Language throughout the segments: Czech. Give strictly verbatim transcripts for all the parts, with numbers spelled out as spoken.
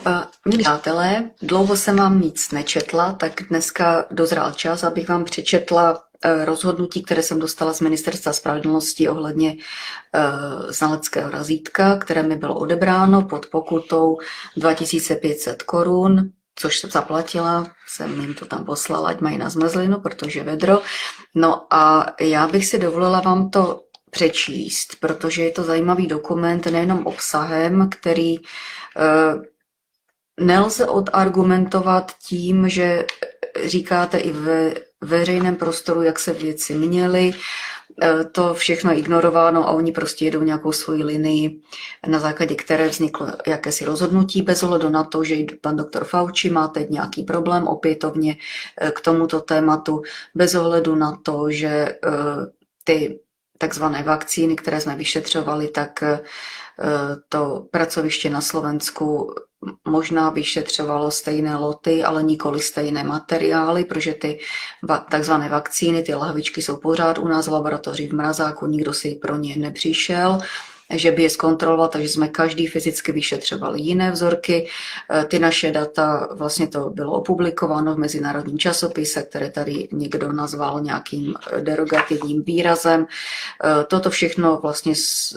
A, Milí přátelé, dlouho jsem vám nic nečetla, tak dneska dozrál čas, abych vám přečetla eh, rozhodnutí, které jsem dostala z Ministerstva spravedlnosti ohledně eh, znaleckého razítka, které mi bylo odebráno pod pokutou dva tisíce pět set korun, což jsem zaplatila, jsem jim to tam poslala, ať mají na zmrzlinu, protože vedro. No a já bych si dovolila vám to přečíst, protože je to zajímavý dokument nejenom obsahem, který eh, nelze odargumentovat tím, že říkáte i ve veřejném prostoru, jak se věci měly. To všechno je ignorováno a oni prostě jedou nějakou svoji linii, na základě které vzniklo jakési rozhodnutí, bez ohledu na to, že pan doktor Fauci má teď nějaký problém opětovně k tomuto tématu, bez ohledu na to, že ty takzvané vakcíny, které jsme vyšetřovali, tak to pracoviště na Slovensku možná vyšetřovalo stejné loty, ale nikoli stejné materiály, protože ty takzvané vakcíny, ty lahvičky jsou pořád u nás v laboratoři v mrazáku, nikdo si pro ně nepřišel, že by je zkontroloval, takže jsme každý fyzicky vyšetřovali jiné vzorky. Ty naše data, vlastně to bylo opublikováno v mezinárodním časopise, které tady někdo nazval nějakým derogativním výrazem. Toto všechno vlastně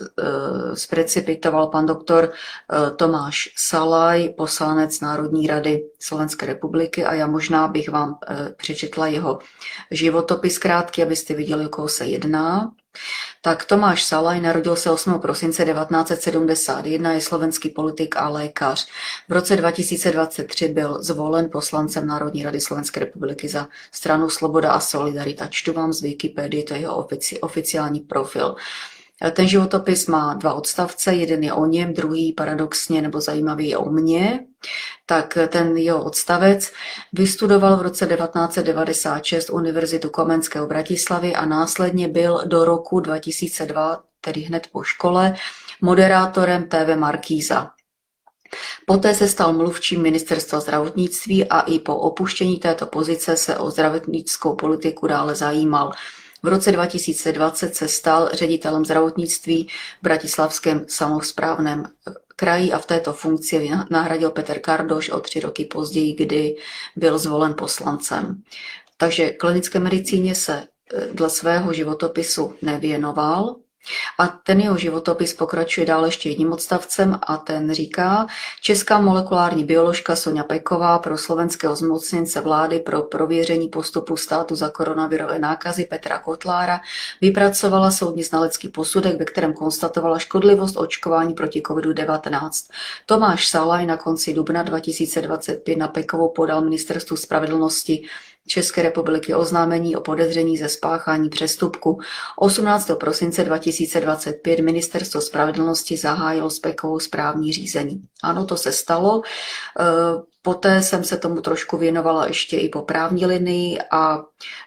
zprecipitoval pan doktor Tomáš Salaj, poslanec Národní rady Slovenské republiky, a já možná bych vám přečetla jeho životopis krátký, abyste viděli, o koho se jedná. Tak Tomáš Salaj narodil se osmého prosince devatenáct set sedmdesát jedna, je slovenský politik a lékař. V roce dva tisíce dvacet tři byl zvolen poslancem Národní rady Slovenské republiky za stranu Sloboda a Solidarita. Čtu vám z Wikipedie, to je jeho ofici, oficiální profil. Ten životopis má dva odstavce, jeden je o něm, druhý paradoxně nebo zajímavý je o mně. Tak ten jeho odstavec: vystudoval v roce devatenáct set devadesát šest Univerzitu Komenského v Bratislavě a následně byl do roku dva tisíce dva, tedy hned po škole, moderátorem té vé Markíza. Poté se stal mluvčím ministerstva zdravotnictví a i po opuštění této pozice se o zdravotnickou politiku dále zajímal. V roce dva tisíce dvacet se stal ředitelem zdravotnictví v bratislavském samosprávném kraji a v této funkci nahradil Petr Kardoš o tři roky později, kdy byl zvolen poslancem. Takže klinické medicíně se dle svého životopisu nevěnoval. A ten jeho životopis pokračuje dále ještě jedním odstavcem a ten říká: česká molekulární bioložka Soňa Peková pro slovenského zmocněnce vlády pro prověření postupu státu za koronavirové nákazy Petra Kotlára vypracovala soudně znalecký posudek, ve kterém konstatovala škodlivost očkování proti covidu devatenáct. Tomáš Salaj na konci dubna dva tisíce dvacet pět na Pekovou podal ministerstvu spravedlnosti České republiky oznámení o podezření ze spáchání přestupku. osmnáctého prosince dva tisíce dvacet pět ministerstvo spravedlnosti zahájilo s Pekovou správní řízení. Ano, to se stalo. Poté jsem se tomu trošku věnovala ještě i po právní linii a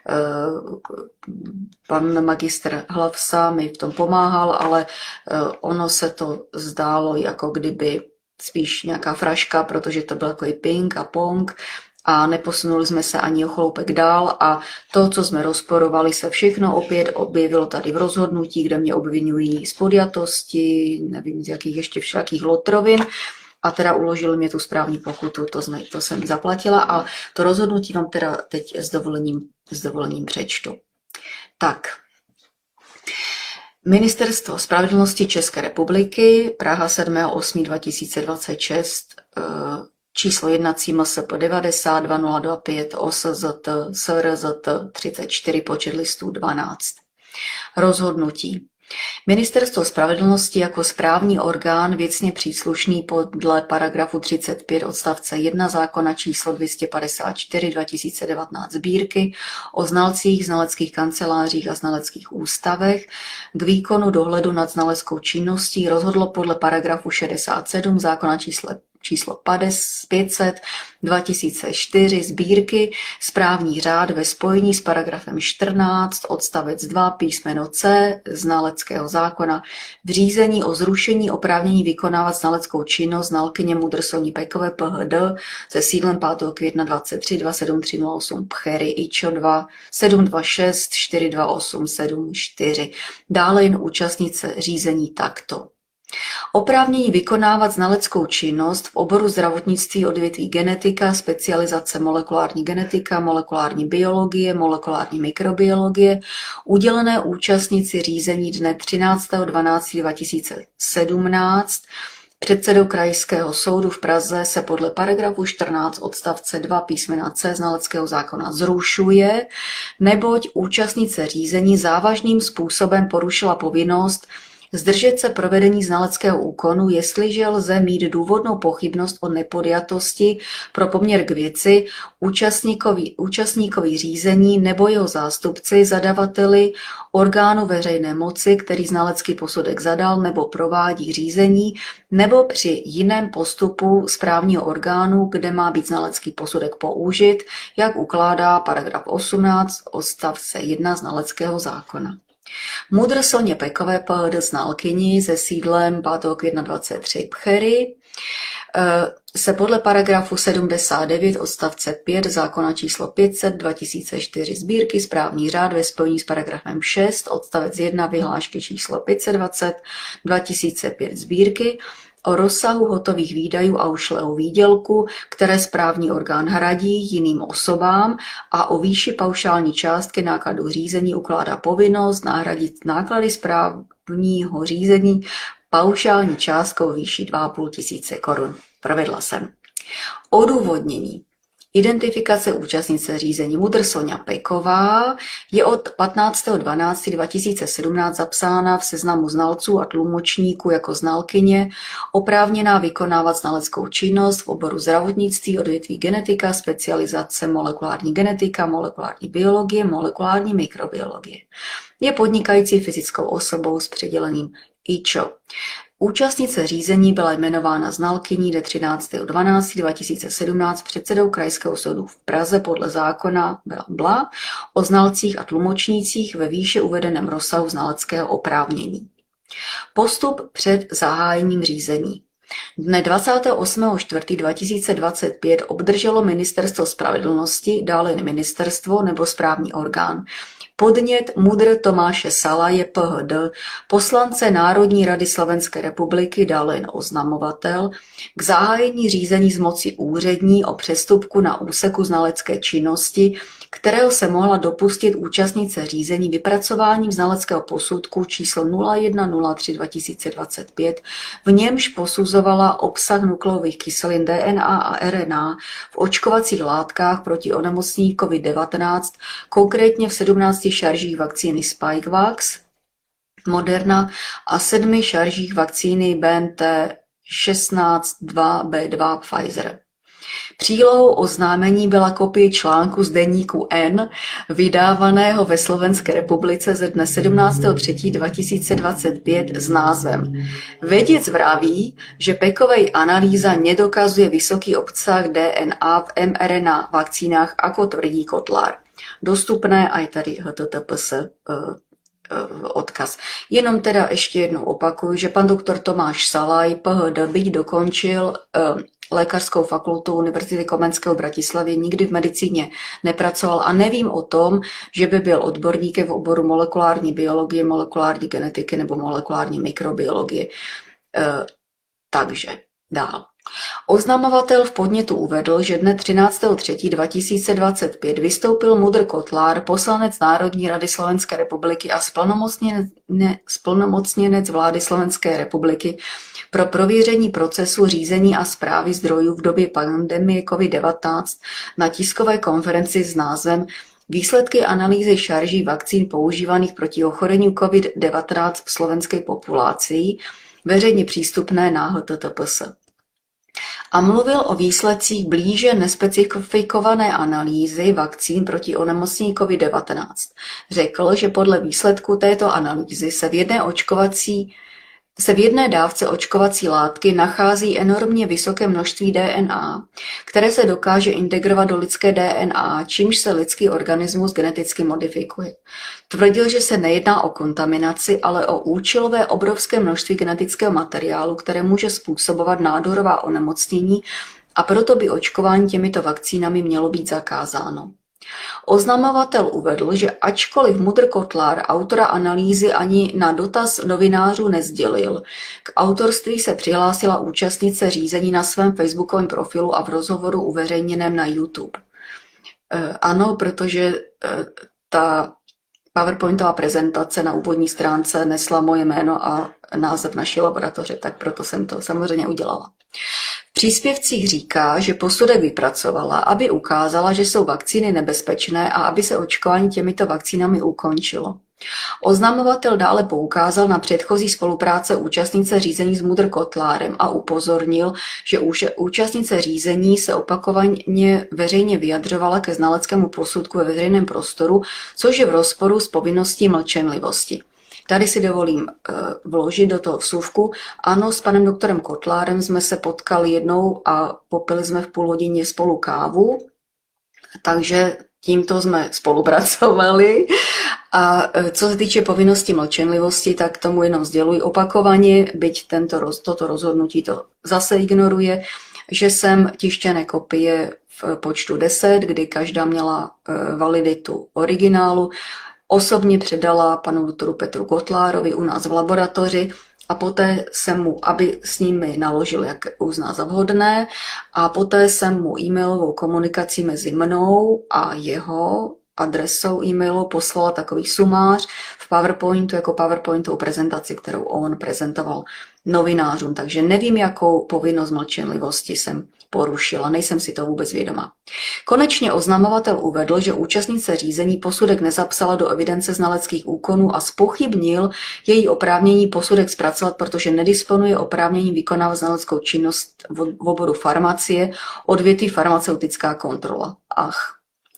pan magistr Hlavsa mi v tom pomáhal, ale ono se to zdálo, jako kdyby spíš nějaká fraška, protože to byl takový ping a pong. A neposunuli jsme se ani o chloupek dál a to, co jsme rozporovali, se všechno opět objevilo tady v rozhodnutí, kde mě obvinují z podjatosti, nevím z jakých ještě všakých lotrovin, a teda uložili mě tu správní pokutu, to, jsme, to jsem zaplatila a to rozhodnutí vám teda teď s dovolením, s dovolením přečtu. Tak. Ministerstvo spravedlnosti České republiky, Praha sedmého osmého dva tisíce dvacet šest, číslo jednací M S P devadesát dva nula dva pět O S Z T S R Z T třicet čtyři, počet listů dvanáct. Rozhodnutí. Ministerstvo spravedlnosti jako správní orgán věcně příslušný podle paragrafu třicet pět odstavce jedna zákona číslo dvě stě padesát čtyři dva tisíce devatenáct sbírky o znalcích, znaleckých kancelářích a znaleckých ústavech k výkonu dohledu nad znaleckou činností rozhodlo podle paragrafu šedesát sedm zákona číslo číslo pět set dva tisíce čtyři sbírky správní řád ve spojení s paragrafem čtrnáct odstavec dva písmeno C znaleckého zákona v řízení o zrušení oprávnění vykonávat znaleckou činnost znalkyně Mudr Soni Pekové P H D se sídlem pátého května dvacet tři dva sedm tři nula osm Pchery I Č O dva sedm dva šest čtyři dva osm sedm čtyři. Dále jen účastnice řízení takto. Oprávnění vykonávat znaleckou činnost v oboru zdravotnictví odvětví genetika, specializace molekulární genetika, molekulární biologie, molekulární mikrobiologie, udělené účastníci řízení dne třináctého dvanáctého dva tisíce sedmnáct předsedou Krajského soudu v Praze se podle paragrafu čtrnáct odstavce dva písmena C znaleckého zákona zrušuje, neboť účastnice řízení závažným způsobem porušila povinnost zdržet se provedení znaleckého úkonu, jestliže lze mít důvodnou pochybnost o nepodjatosti pro poměr k věci účastníkovi, účastníkovi řízení nebo jeho zástupci, zadavateli, orgánu veřejné moci, který znalecký posudek zadal nebo provádí řízení, nebo při jiném postupu správního orgánu, kde má být znalecký posudek použit, jak ukládá paragraf osmnáct odstavce jedna znaleckého zákona. Mudr Soně Pekové P H D znalkyni se sídlem pátého května dvacet tři Pchery se podle paragrafu sedmdesát devět odstavce pět zákona číslo pět set dva tisíce čtyři sbírky správní řád ve spojení s paragrafem šest odstavec jedna vyhlášky číslo pět set dvacet dva tisíce pět sbírky o rozsahu hotových výdajů a ušlého výdělku, které správní orgán hradí jiným osobám, a o výši paušální částky nákladů řízení ukládá povinnost nahradit náklady správního řízení paušální částkou výši dva a půl tisíce korun. Provedla jsem. Odůvodnění. Identifikace účastnice řízení Mudr Soňa Peková je od patnáctého dvanáctého dva tisíce sedmnáct zapsána v seznamu znalců a tlumočníků jako znalkyně, oprávněná vykonávat znaleckou činnost v oboru zdravotnictví, odvětví genetika, specializace molekulární genetika, molekulární biologie, molekulární mikrobiologie. Je podnikající fyzickou osobou s přidělením I Č O. Účastnice řízení byla jmenována znalkyní dne třináctého dvanáctého dva tisíce sedmnáct předsedou Krajského soudu v Praze podle zákona bla, bla, o znalcích a tlumočnících ve výše uvedeném rozsahu znaleckého oprávnění. Postup před zahájením řízení. Dne dvacátého osmého čtvrtého dva tisíce dvacet pět obdrželo Ministerstvo spravedlnosti, dále ministerstvo nebo správní orgán, podnět Mudr Tomáše Salaje P H D, poslance Národní rady Slovenské republiky, dále jen oznamovatel, k zahájení řízení z moci úřední o přestupku na úseku znalecké činnosti, kterého se mohla dopustit účastnice řízení vypracováním znaleckého posudku číslo nula jedna nula tři dva tisíce dvacet pět, v němž posuzovala obsah nukleových kyselin D N A a R N A v očkovacích látkách proti onemocnění COVID devatenáct, konkrétně v sedmnácti šaržích vakcíny Spikevax, Moderna a sedmi šaržích vakcíny B N T šestnáct dva B dva Pfizer. Přílohou oznámení byla kopie článku z deníku N, vydávaného ve Slovenské republice ze dne sedmnáctého třetího dva tisíce dvacet pět s názvem Vědec vraví, že Pekovej analýza nedokazuje vysoký obsah D N A v M R N A vakcínách, ako tvrdí Kotlár. Dostupné aj tady H T T P S uh, odkaz. Jenom teda ještě jednou opakuju, že pan doktor Tomáš Salaj, P H D, byť dokončil uh, lékařskou fakultu Univerzity Komenského v Bratislavě, nikdy v medicíně nepracoval a nevím o tom, že by byl odborníkem v oboru molekulární biologie, molekulární genetiky nebo molekulární mikrobiologie. Uh, takže dál. Oznamovatel v podnětu uvedl, že dne třináctého třetího dva tisíce dvacet pět vystoupil Mudr Kotlár, poslanec Národní rady Slovenské republiky a splnomocněnec vlády Slovenské republiky pro prověření procesu řízení a správy zdrojů v době pandemie COVID devatenáct na tiskové konferenci s názvem Výsledky analýzy šarží vakcín používaných proti ochorení COVID devatenáct v slovenské populaci, veřejně přístupné na H T T P S. A mluvil o výsledcích blíže nespecifikované analýzy vakcín proti onemocnění COVID devatenáct. Řekl, že podle výsledku této analýzy se v jedné očkovací se v jedné dávce očkovací látky nachází enormně vysoké množství D N A, které se dokáže integrovat do lidské D N A, čímž se lidský organismus geneticky modifikuje. Tvrdil, že se nejedná o kontaminaci, ale o účelové obrovské množství genetického materiálu, které může způsobovat nádorová onemocnění, a proto by očkování těmito vakcínami mělo být zakázáno. Oznamovatel uvedl, že ačkoliv Mudr Kotlár autora analýzy ani na dotaz novinářů nesdělil, k autorství se přihlásila účastnice řízení na svém facebookovém profilu a v rozhovoru uveřejněném na YouTube. Ano, protože ta PowerPointová prezentace na úvodní stránce nesla moje jméno a název naší laboratoře, tak proto jsem to samozřejmě udělala. V příspěvcích říká, že posudek vypracovala, aby ukázala, že jsou vakcíny nebezpečné a aby se očkování těmito vakcínami ukončilo. Oznamovatel dále poukázal na předchozí spolupráce účastnice řízení s Mudr Kotlárem a upozornil, že účastnice řízení se opakovaně veřejně vyjadřovala ke znaleckému posudku ve veřejném prostoru, což je v rozporu s povinností mlčenlivosti. Tady si dovolím uh, vložit do toho vsuvku. Ano, s panem doktorem Kotlárem jsme se potkali jednou a popili jsme v půl hodině spolu kávu, takže tímto jsme spolupracovali. A co se týče povinnosti mlčenlivosti, tak tomu jenom sděluji opakovaně, byť tento, toto rozhodnutí to zase ignoruje, že jsem tištěné kopie v počtu deset, kdy každá měla validitu originálu, osobně předala panu doktoru Petru Kotlárovi u nás v laboratoři a poté jsem mu, aby s nimi naložil, jak uzná za vhodné, a poté jsem mu e-mailovou komunikací mezi mnou a jeho adresou e-mailu poslala takový sumář v PowerPointu jako PowerPointovou prezentaci, kterou on prezentoval novinářům. Takže nevím, jakou povinnost mlčenlivosti jsem porušila, nejsem si to vůbec vědoma. Konečně oznamovatel uvedl, že účastnice řízení posudek nezapsala do evidence znaleckých úkonů a zpochybnil její oprávnění posudek zpracovat, protože nedisponuje oprávnění vykonávat znaleckou činnost v oboru farmacie, odvětví farmaceutická kontrola. Ach.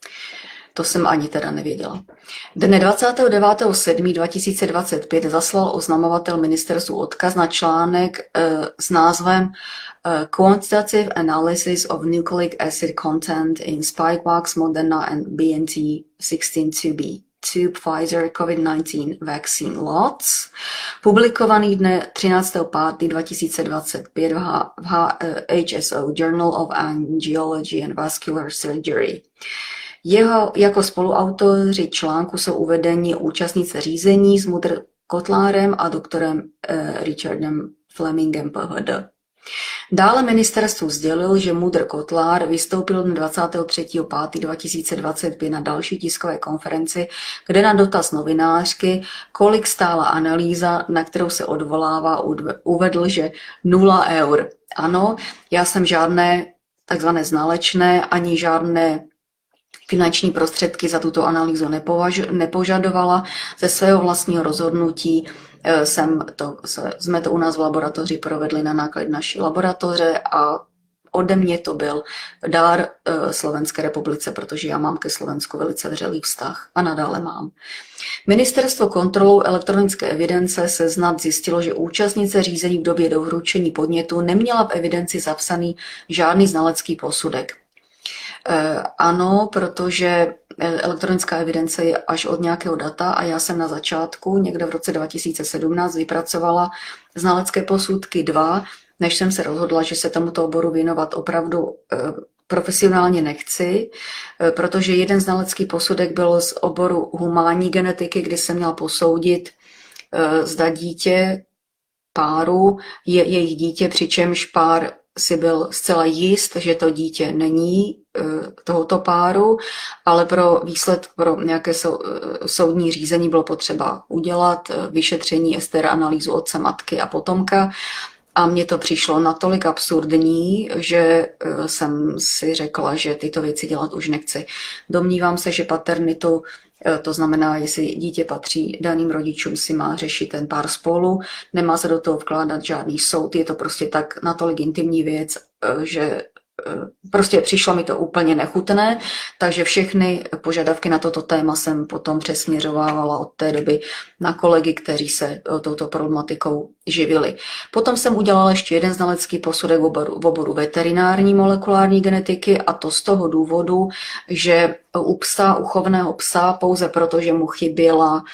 To jsem ani teda nevěděla. Dne dvacátého devátého sedmého dva tisíce dvacet pět zaslal oznamovatel ministerstvu odkaz na článek uh, s názvem uh, Quantitative Analysis of Nucleic Acid Content in Spikevax, Moderna and B N T sixteen two B, two Pfizer COVID nineteen Vaccine Lots, publikovaný dne třináctého pátého dva tisíce dvacet pět v, H- v H- H S O Journal of Angiology and Vascular Surgery. Jeho jako spoluautoři článku jsou uvedeni účastnice řízení s Mudr Kotlárem a doktorem eh, Richardem Flemingem P H D. Dále ministerstvu sdělil, že Mudr Kotlár vystoupil dne dvacátého třetího pátého dva tisíce dvacet pět na další tiskové konferenci, kde na dotaz novinářky, kolik stála analýza, na kterou se odvolává, uvedl, že nula eur. Ano, já jsem žádné takzvané znalečné ani žádné finanční prostředky za tuto analýzu nepovaž- nepožadovala. Ze svého vlastního rozhodnutí jsem to, jsme to u nás v laboratoři provedli na náklad naší laboratoře a ode mě to byl dár Slovenské republice, protože já mám ke Slovensku velice vřelý vztah a nadále mám. Ministerstvo kontrolou elektronické evidence Seznam zjistilo, že účastnice řízení v době doručení podnětu neměla v evidenci zapsaný žádný znalecký posudek. Ano, protože elektronická evidence je až od nějakého data a já jsem na začátku, někde v roce dva tisíce sedmnáct, vypracovala znalecké posudky dva, než jsem se rozhodla, že se tomuto oboru věnovat opravdu profesionálně nechci, protože jeden znalecký posudek byl z oboru humánní genetiky, kdy jsem měla posoudit, zda dítě páru je jejich dítě, přičemž pár si byl zcela jist, že to dítě není tohoto páru, ale pro výsled, pro nějaké sou, soudní řízení bylo potřeba udělat vyšetření S T R analýzu otce, matky a potomka. A mně to přišlo natolik absurdní, že jsem si řekla, že tyto věci dělat už nechci. Domnívám se, že paternitu, to znamená, jestli dítě patří daným rodičům, si má řešit ten pár spolu, nemá se do toho vkládat žádný soud, je to prostě tak natolik intimní věc, že prostě přišlo mi to úplně nechutné, takže všechny požadavky na toto téma jsem potom přesměřovávala od té doby na kolegy, kteří se touto problematikou živili. Potom jsem udělala ještě jeden znalecký posudek v oboru, v oboru veterinární molekulární genetiky a to z toho důvodu, že u psa, u chovného psa, pouze proto, že mu chyběla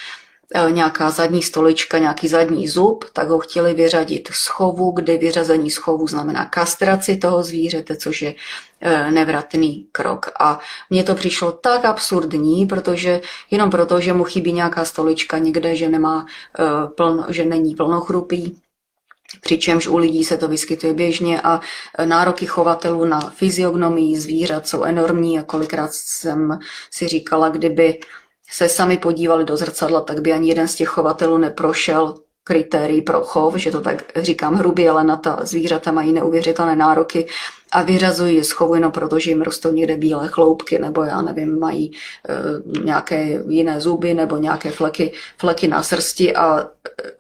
nějaká zadní stolička, nějaký zadní zub, tak ho chtěli vyřadit z chovu, kdy vyřazení z chovu znamená kastraci toho zvířete, což je nevratný krok. A mně to přišlo tak absurdní, protože jenom proto, že mu chybí nějaká stolička někde, že, nemá, plno, že není plnochrupý, přičemž u lidí se to vyskytuje běžně a nároky chovatelů na fyziognomii zvířat jsou enormní a kolikrát jsem si říkala, kdyby se sami podívali do zrcadla, tak by ani jeden z těch chovatelů neprošel kritérií pro chov, že to tak říkám hrubě, ale na ta zvířata mají neuvěřitelné nároky a vyřazují je z chovu jenom proto, že jim rostou někde bílé chloupky nebo já nevím, mají e, nějaké jiné zuby nebo nějaké fleky, fleky na srsti a e,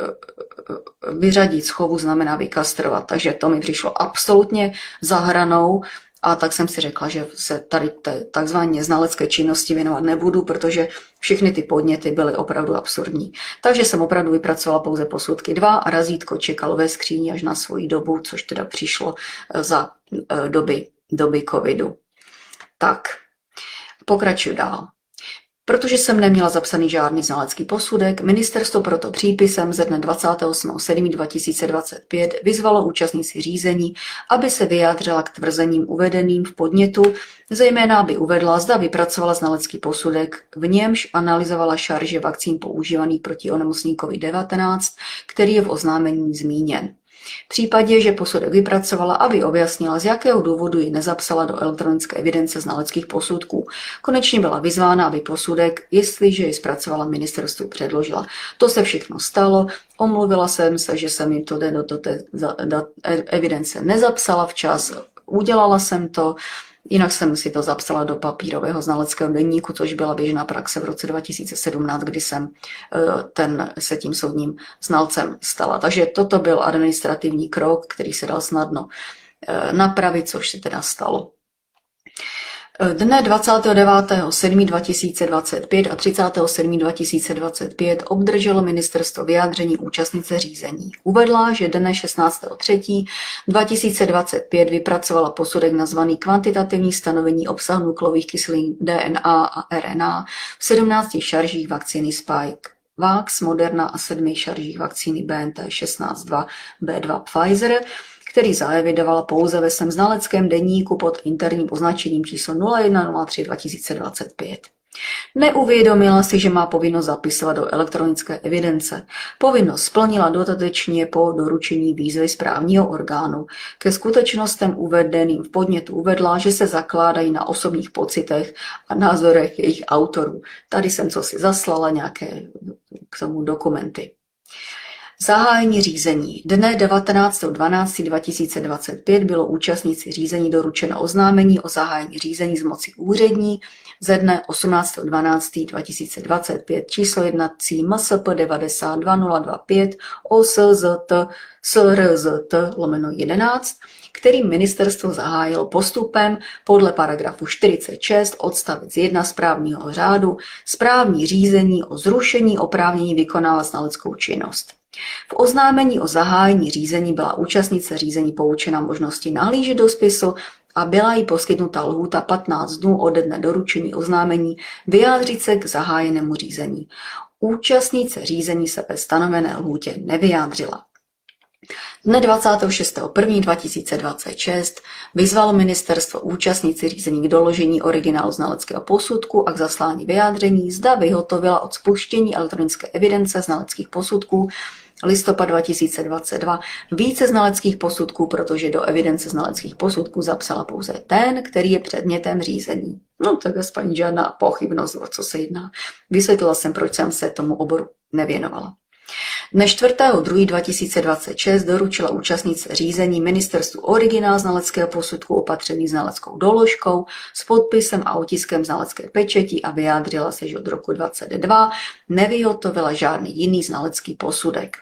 vyřadit z chovu znamená vykastrovat. Takže to mi přišlo absolutně za hranou. A tak jsem si řekla, že se tady té takzvané znalecké činnosti věnovat nebudu, protože všechny ty podněty byly opravdu absurdní. Takže jsem opravdu vypracovala pouze posudky dva a razítko čekalo ve skříni až na svoji dobu, což teda přišlo za doby, doby covidu. Tak, pokračuju dál. Protože jsem neměla zapsaný žádný znalecký posudek, ministerstvo proto přípisem ze dne dvacátého osmého sedmého dva tisíce dvacet pět vyzvalo účastníci řízení, aby se vyjádřila k tvrzením uvedeným v podnětu, zejména aby uvedla, zda vypracovala znalecký posudek, v němž analyzovala šarže vakcín používaných proti onemocnění covid devatenáct, který je v oznámení zmíněn. V případě, že posudek vypracovala, aby objasnila, z jakého důvodu ji nezapsala do elektronické evidence znaleckých posudků. Konečně byla vyzvána, aby posudek, jestliže ji zpracovala, ministerstvu předložila. To se všechno stalo. Omluvila jsem se, že jsem jim to do, do té evidence nezapsala včas. Udělala jsem to. Jinak jsem si to zapsala do papírového znaleckého deníku, což byla běžná praxe v roce dva tisíce sedmnáct, kdy jsem ten, se tím soudním znalcem stala. Takže toto byl administrativní krok, který se dal snadno napravit, což se teda stalo. Dne dvacátého devátého sedmého dva tisíce dvacet pět a třicátého sedmého dva tisíce dvacet pět obdrželo ministerstvo vyjádření účastnice řízení. Uvedla, že dne šestnáctého třetího dva tisíce dvacet pět vypracovala posudek nazvaný kvantitativní stanovení obsahu nukleových kyselin D N A a R N A v sedmnácti šaržích vakcíny Spikevax, Moderna a sedmi šaržích vakcíny B N T šestnáct dva B dva Pfizer, který zaevidovala pouze ve svém znaleckém deníku pod interním označením číslo nula jedna nula tři dva tisíce dvacet pět. Neuvědomila si, že má povinnost zapisovat do elektronické evidence. Povinnost splnila dodatečně po doručení výzvy správního orgánu. Ke skutečnostem uvedeným v podnětu uvedla, že se zakládají na osobních pocitech a názorech jejich autorů. Tady jsem co si zaslala, nějaké k tomu dokumenty. Zahájení řízení. Dne devatenáctého dvanáctého dva tisíce dvacet pět bylo účastníci řízení doručeno oznámení o zahájení řízení z moci úřední ze dne osmnáctého dvanáctého dva tisíce dvacet pět číslo jednací M S P devadesát dva nula dvacet pět O S Z T S R Z T lomeno jedenáct, kterým ministerstvo zahájilo postupem podle paragrafu čtyřicet šest odstavec jedna správního řádu správní řízení o zrušení oprávnění vykonávat znaleckou činnost. V oznámení o zahájení řízení byla účastnice řízení poučena možnosti nahlížet do spisu a byla jí poskytnuta lhůta patnáct dnů ode dne doručení oznámení vyjádřit se k zahájenému řízení. Účastnice řízení se ve stanovené lhůtě nevyjádřila. Dne dvacátého šestého prvního dva tisíce dvacet šest vyzvalo ministerstvo účastnici řízení k doložení originálu znaleckého posudku a k zaslání vyjádření, zda vyhotovila od spuštění elektronické evidence znaleckých posudků listopad dva tisíce dvacet dva více znaleckých posudků, protože do evidence znaleckých posudků zapsala pouze ten, který je předmětem řízení. No tak aspoň žádná pochybnost, o co se jedná. Vysvětlila jsem, proč jsem se tomu oboru nevěnovala. Dne čtvrtého druhého dva tisíce dvacet šest doručila účastnice řízení ministerstvu originál znaleckého posudku opatřený znaleckou doložkou s podpisem a otiskem znalecké pečeti a vyjádřila se, že od roku dvacet dva nevyhotovila žádný jiný znalecký posudek.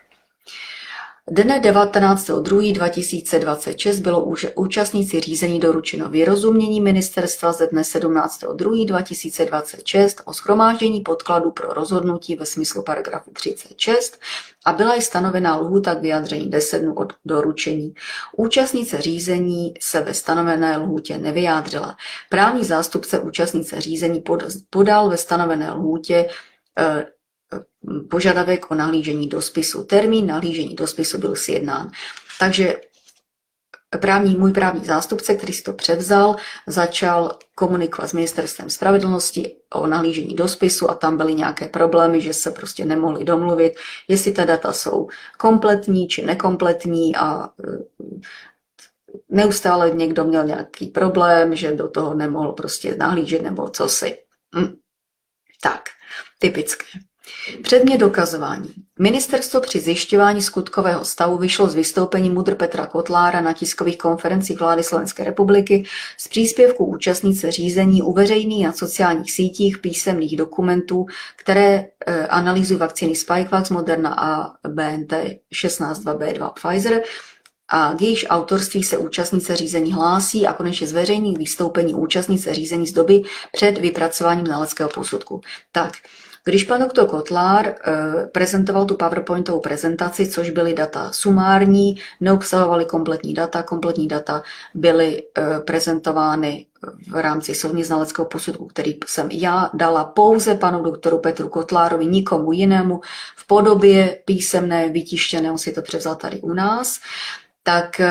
Dne devatenáctého druhého dva tisíce dvacet šest bylo účastníci řízení doručeno vyrozumění ministerstva ze dne sedmnáctého druhého dva tisíce dvacet šest o shromáždění podkladů pro rozhodnutí ve smyslu paragrafu třicet šest a byla i stanovená lhůta k vyjádření deset dnů od doručení. Účastnice řízení se ve stanovené lhůtě nevyjádřila. Právní zástupce účastnice řízení podal ve stanovené lhůtě požadavek o nahlížení do spisu. Termín nahlížení do spisu byl sjednán. Takže právní, můj právní zástupce, který si to převzal, začal komunikovat s ministerstvem spravedlnosti o nahlížení do spisu a tam byly nějaké problémy, že se prostě nemohli domluvit, jestli ta data jsou kompletní či nekompletní a neustále někdo měl nějaký problém, že do toho nemohl prostě nahlížet nebo co si. Hm. Tak, typické. Předmět dokazování. Ministerstvo při zjišťování skutkového stavu vyšlo z vystoupení MUDr. Petra Kotlára na tiskových konferencích vlády Slovenské republiky z příspěvku účastnice řízení uveřejněných na sociálních sítích písemných dokumentů, které e, analyzují vakcíny Spikevax, Moderna a B N T šestnáct dva B dva Pfizer, a k jejíž autorství se účastnice řízení hlásí a konečně zveřejní vystoupení účastnice řízení z doby před vypracováním znaleckého posudku. Tak, když pan doktor Kotlár prezentoval tu PowerPointovou prezentaci, což byly data sumární, neobsahovaly kompletní data, kompletní data byly prezentovány v rámci soudně znaleckého posudku, který jsem já dala pouze panu doktoru Petru Kotlárovi, nikomu jinému, v podobě písemné, vytištěné, on si to převzal tady u nás, tak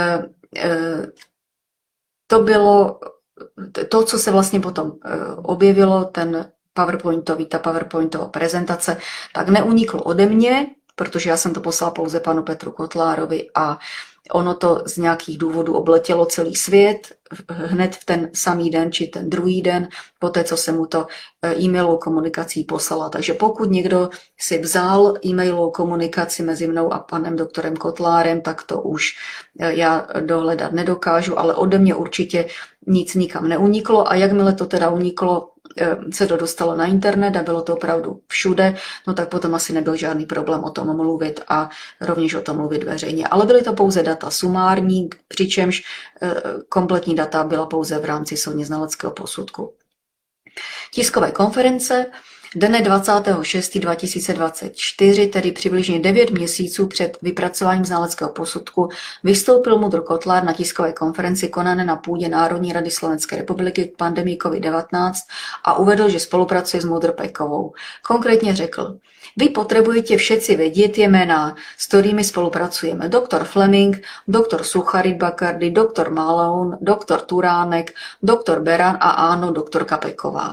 to bylo to, co se vlastně potom objevilo, ten PowerPointový, ta PowerPointová prezentace, tak neuniklo ode mě, protože já jsem to poslala pouze panu Petru Kotlárovi a ono to z nějakých důvodů obletělo celý svět hned v ten samý den či ten druhý den, poté co jsem mu to e-mailovou komunikací poslala. Takže pokud někdo si vzal e-mailovou komunikaci mezi mnou a panem doktorem Kotlárem, tak to už já dohledat nedokážu, ale ode mě určitě nic nikam neuniklo a jakmile to teda uniklo, se to dostalo na internet a bylo to opravdu všude, no tak potom asi nebyl žádný problém o tom mluvit a rovněž o tom mluvit veřejně. Ale byly to pouze data sumární, přičemž kompletní data byla pouze v rámci soudně znaleckého posudku. Tiskové konference. Dne dvacátého šestého dva tisíce dvacet čtyři, tedy přibližně devět měsíců před vypracováním znaleckého posudku, vystoupil MUDr. Kotlár na tiskové konferenci konané na půdě Národní rady Slovenské republiky k pandemii COVID devatenáct a uvedl, že spolupracuje s MUDr. Pekovou. Konkrétně řekl: vy potřebujete všetci vědět jména, s kterými spolupracujeme. Doktor Fleming, doktor Sucharit Bakardy, doktor Malone, doktor Turánek, doktor Beran a áno, doktorka Peková.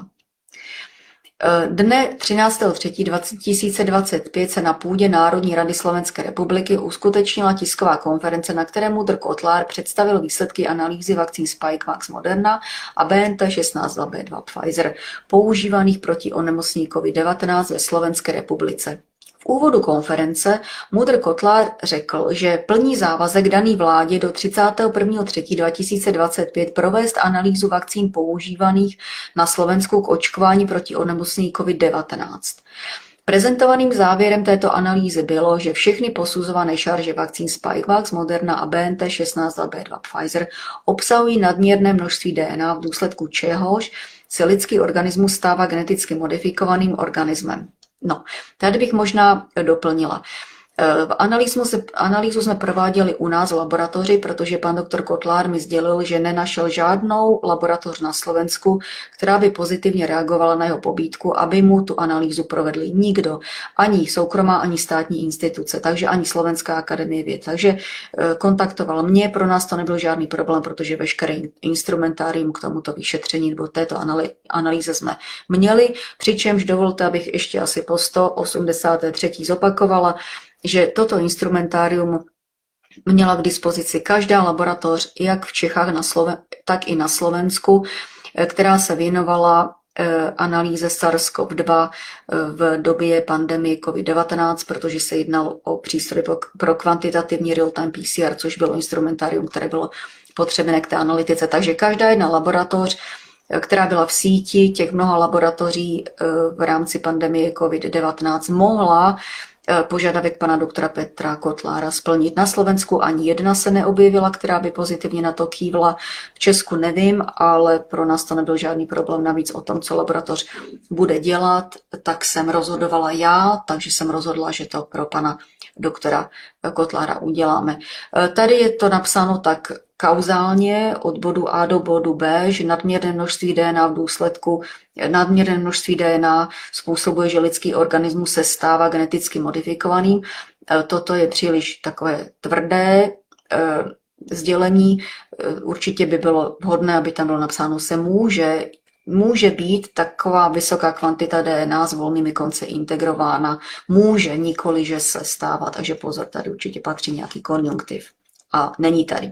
Dne třináctého třetího dva tisíce dvacet pět se na půdě Národní rady Slovenské republiky uskutečnila tisková konference, na které MUDr. Kotlár představil výsledky analýzy vakcín Spikevax Moderna a B N T šestnáct dva B dva Pfizer, používaných proti onemocnění COVID devatenáct ve Slovenské republice. V úvodu konference MUDr. Kotlár řekl, že plní závazek daný vládě do třicátého prvního třetího dva tisíce dvacet pět provést analýzu vakcín používaných na Slovensku k očkování proti onemocnění COVID devatenáct. Prezentovaným závěrem této analýzy bylo, že všechny posuzované šarže vakcín Spikevax, Moderna a B N T šestnáct dva B dva Pfizer obsahují nadměrné množství D N A, v důsledku čehož se lidský organismus stává geneticky modifikovaným organismem. No, tady bych možná doplnila. Analýzu, analýzu jsme prováděli u nás v laboratoři, protože pan doktor Kotlár mi sdělil, že nenašel žádnou laboratoř na Slovensku, která by pozitivně reagovala na jeho pobídku, aby mu tu analýzu provedli nikdo, ani soukromá, ani státní instituce, takže ani Slovenská akademie věd. Takže kontaktoval mě, pro nás to nebyl žádný problém, protože veškerý instrumentárium k tomuto vyšetření nebo této analýze jsme měli, přičemž dovolte, abych ještě asi po sto osmdesáté třetí zopakovala, že toto instrumentárium měla k dispozici každá laboratoř, jak v Čechách, na Sloven- tak i na Slovensku, která se věnovala analýze SARS-CoV dva v době pandemie COVID devatenáct, protože se jednalo o přístroj pro kvantitativní real-time P C R, což bylo instrumentárium, které bylo potřebné k té analytice. Takže každá jedna laboratoř, která byla v síti těch mnoha laboratoří v rámci pandemie COVID devatenáct, mohla požadavek pana doktora Petra Kotlára splnit. Na Slovensku ani jedna se neobjevila, která by pozitivně na to kývla. V Česku nevím, ale pro nás to nebyl žádný problém. Navíc o tom, co laboratoř bude dělat, tak jsem rozhodovala já, takže jsem rozhodla, že to pro pana doktora Kotlára uděláme. Tady je to napsáno tak kauzálně od bodu A do bodu B, že nadměrné množství D N A v důsledku nadměrné množství D N A způsobuje, že lidský organismus se stává geneticky modifikovaným. Toto je příliš takové tvrdé sdělení. Určitě by bylo vhodné, aby tam bylo napsáno se může, může být taková vysoká kvantita D N A s volnými konci integrována. Může, nikoli, že se stává. Takže pozor, tady určitě patří nějaký konjunktiv. A není tady.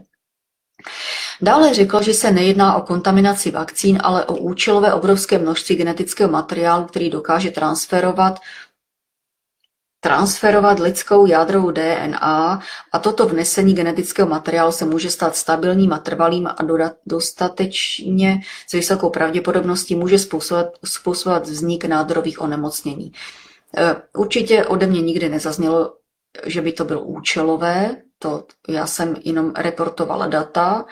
Dále řekl, že se nejedná o kontaminaci vakcín, ale o účelové obrovské množství genetického materiálu, který dokáže transferovat transferovat lidskou jádrovou D N A a toto vnesení genetického materiálu se může stát stabilním a trvalým a dostatečně s vysokou pravděpodobností může způsobovat, způsobovat vznik nádorových onemocnění. Určitě ode mě nikdy nezaznělo, že by to bylo účelové, to já jsem jenom reportovala data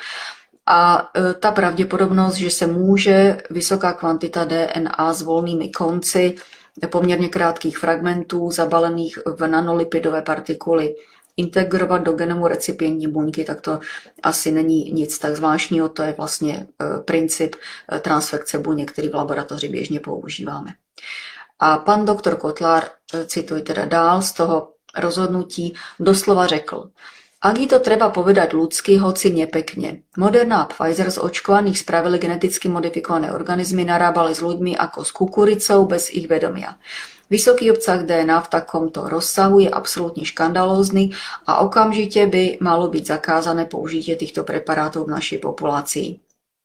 a ta pravděpodobnost, že se může vysoká kvantita D N A s volnými konci poměrně krátkých fragmentů zabalených v nanolipidové partikuly integrovat do genomu recipientní buňky, tak to asi není nic tak zvláštního, to je vlastně princip transfekce buněk, který v laboratoři běžně používáme. A pan doktor Kotlár, cituji teda dál, z toho rozhodnutí doslova řekl: Ak je to treba povedať ľudsky, hoci nepekne. Moderna a Pfizer z očkovaných spravili geneticky modifikované organizmy, narábali s ľuďmi ako s kukuricou bez ich vedomia. Vysoký obsah D N A v takomto rozsahu je absolútne škandalózny a okamžite by malo byť zakázané použitie týchto preparátov v našej populácii.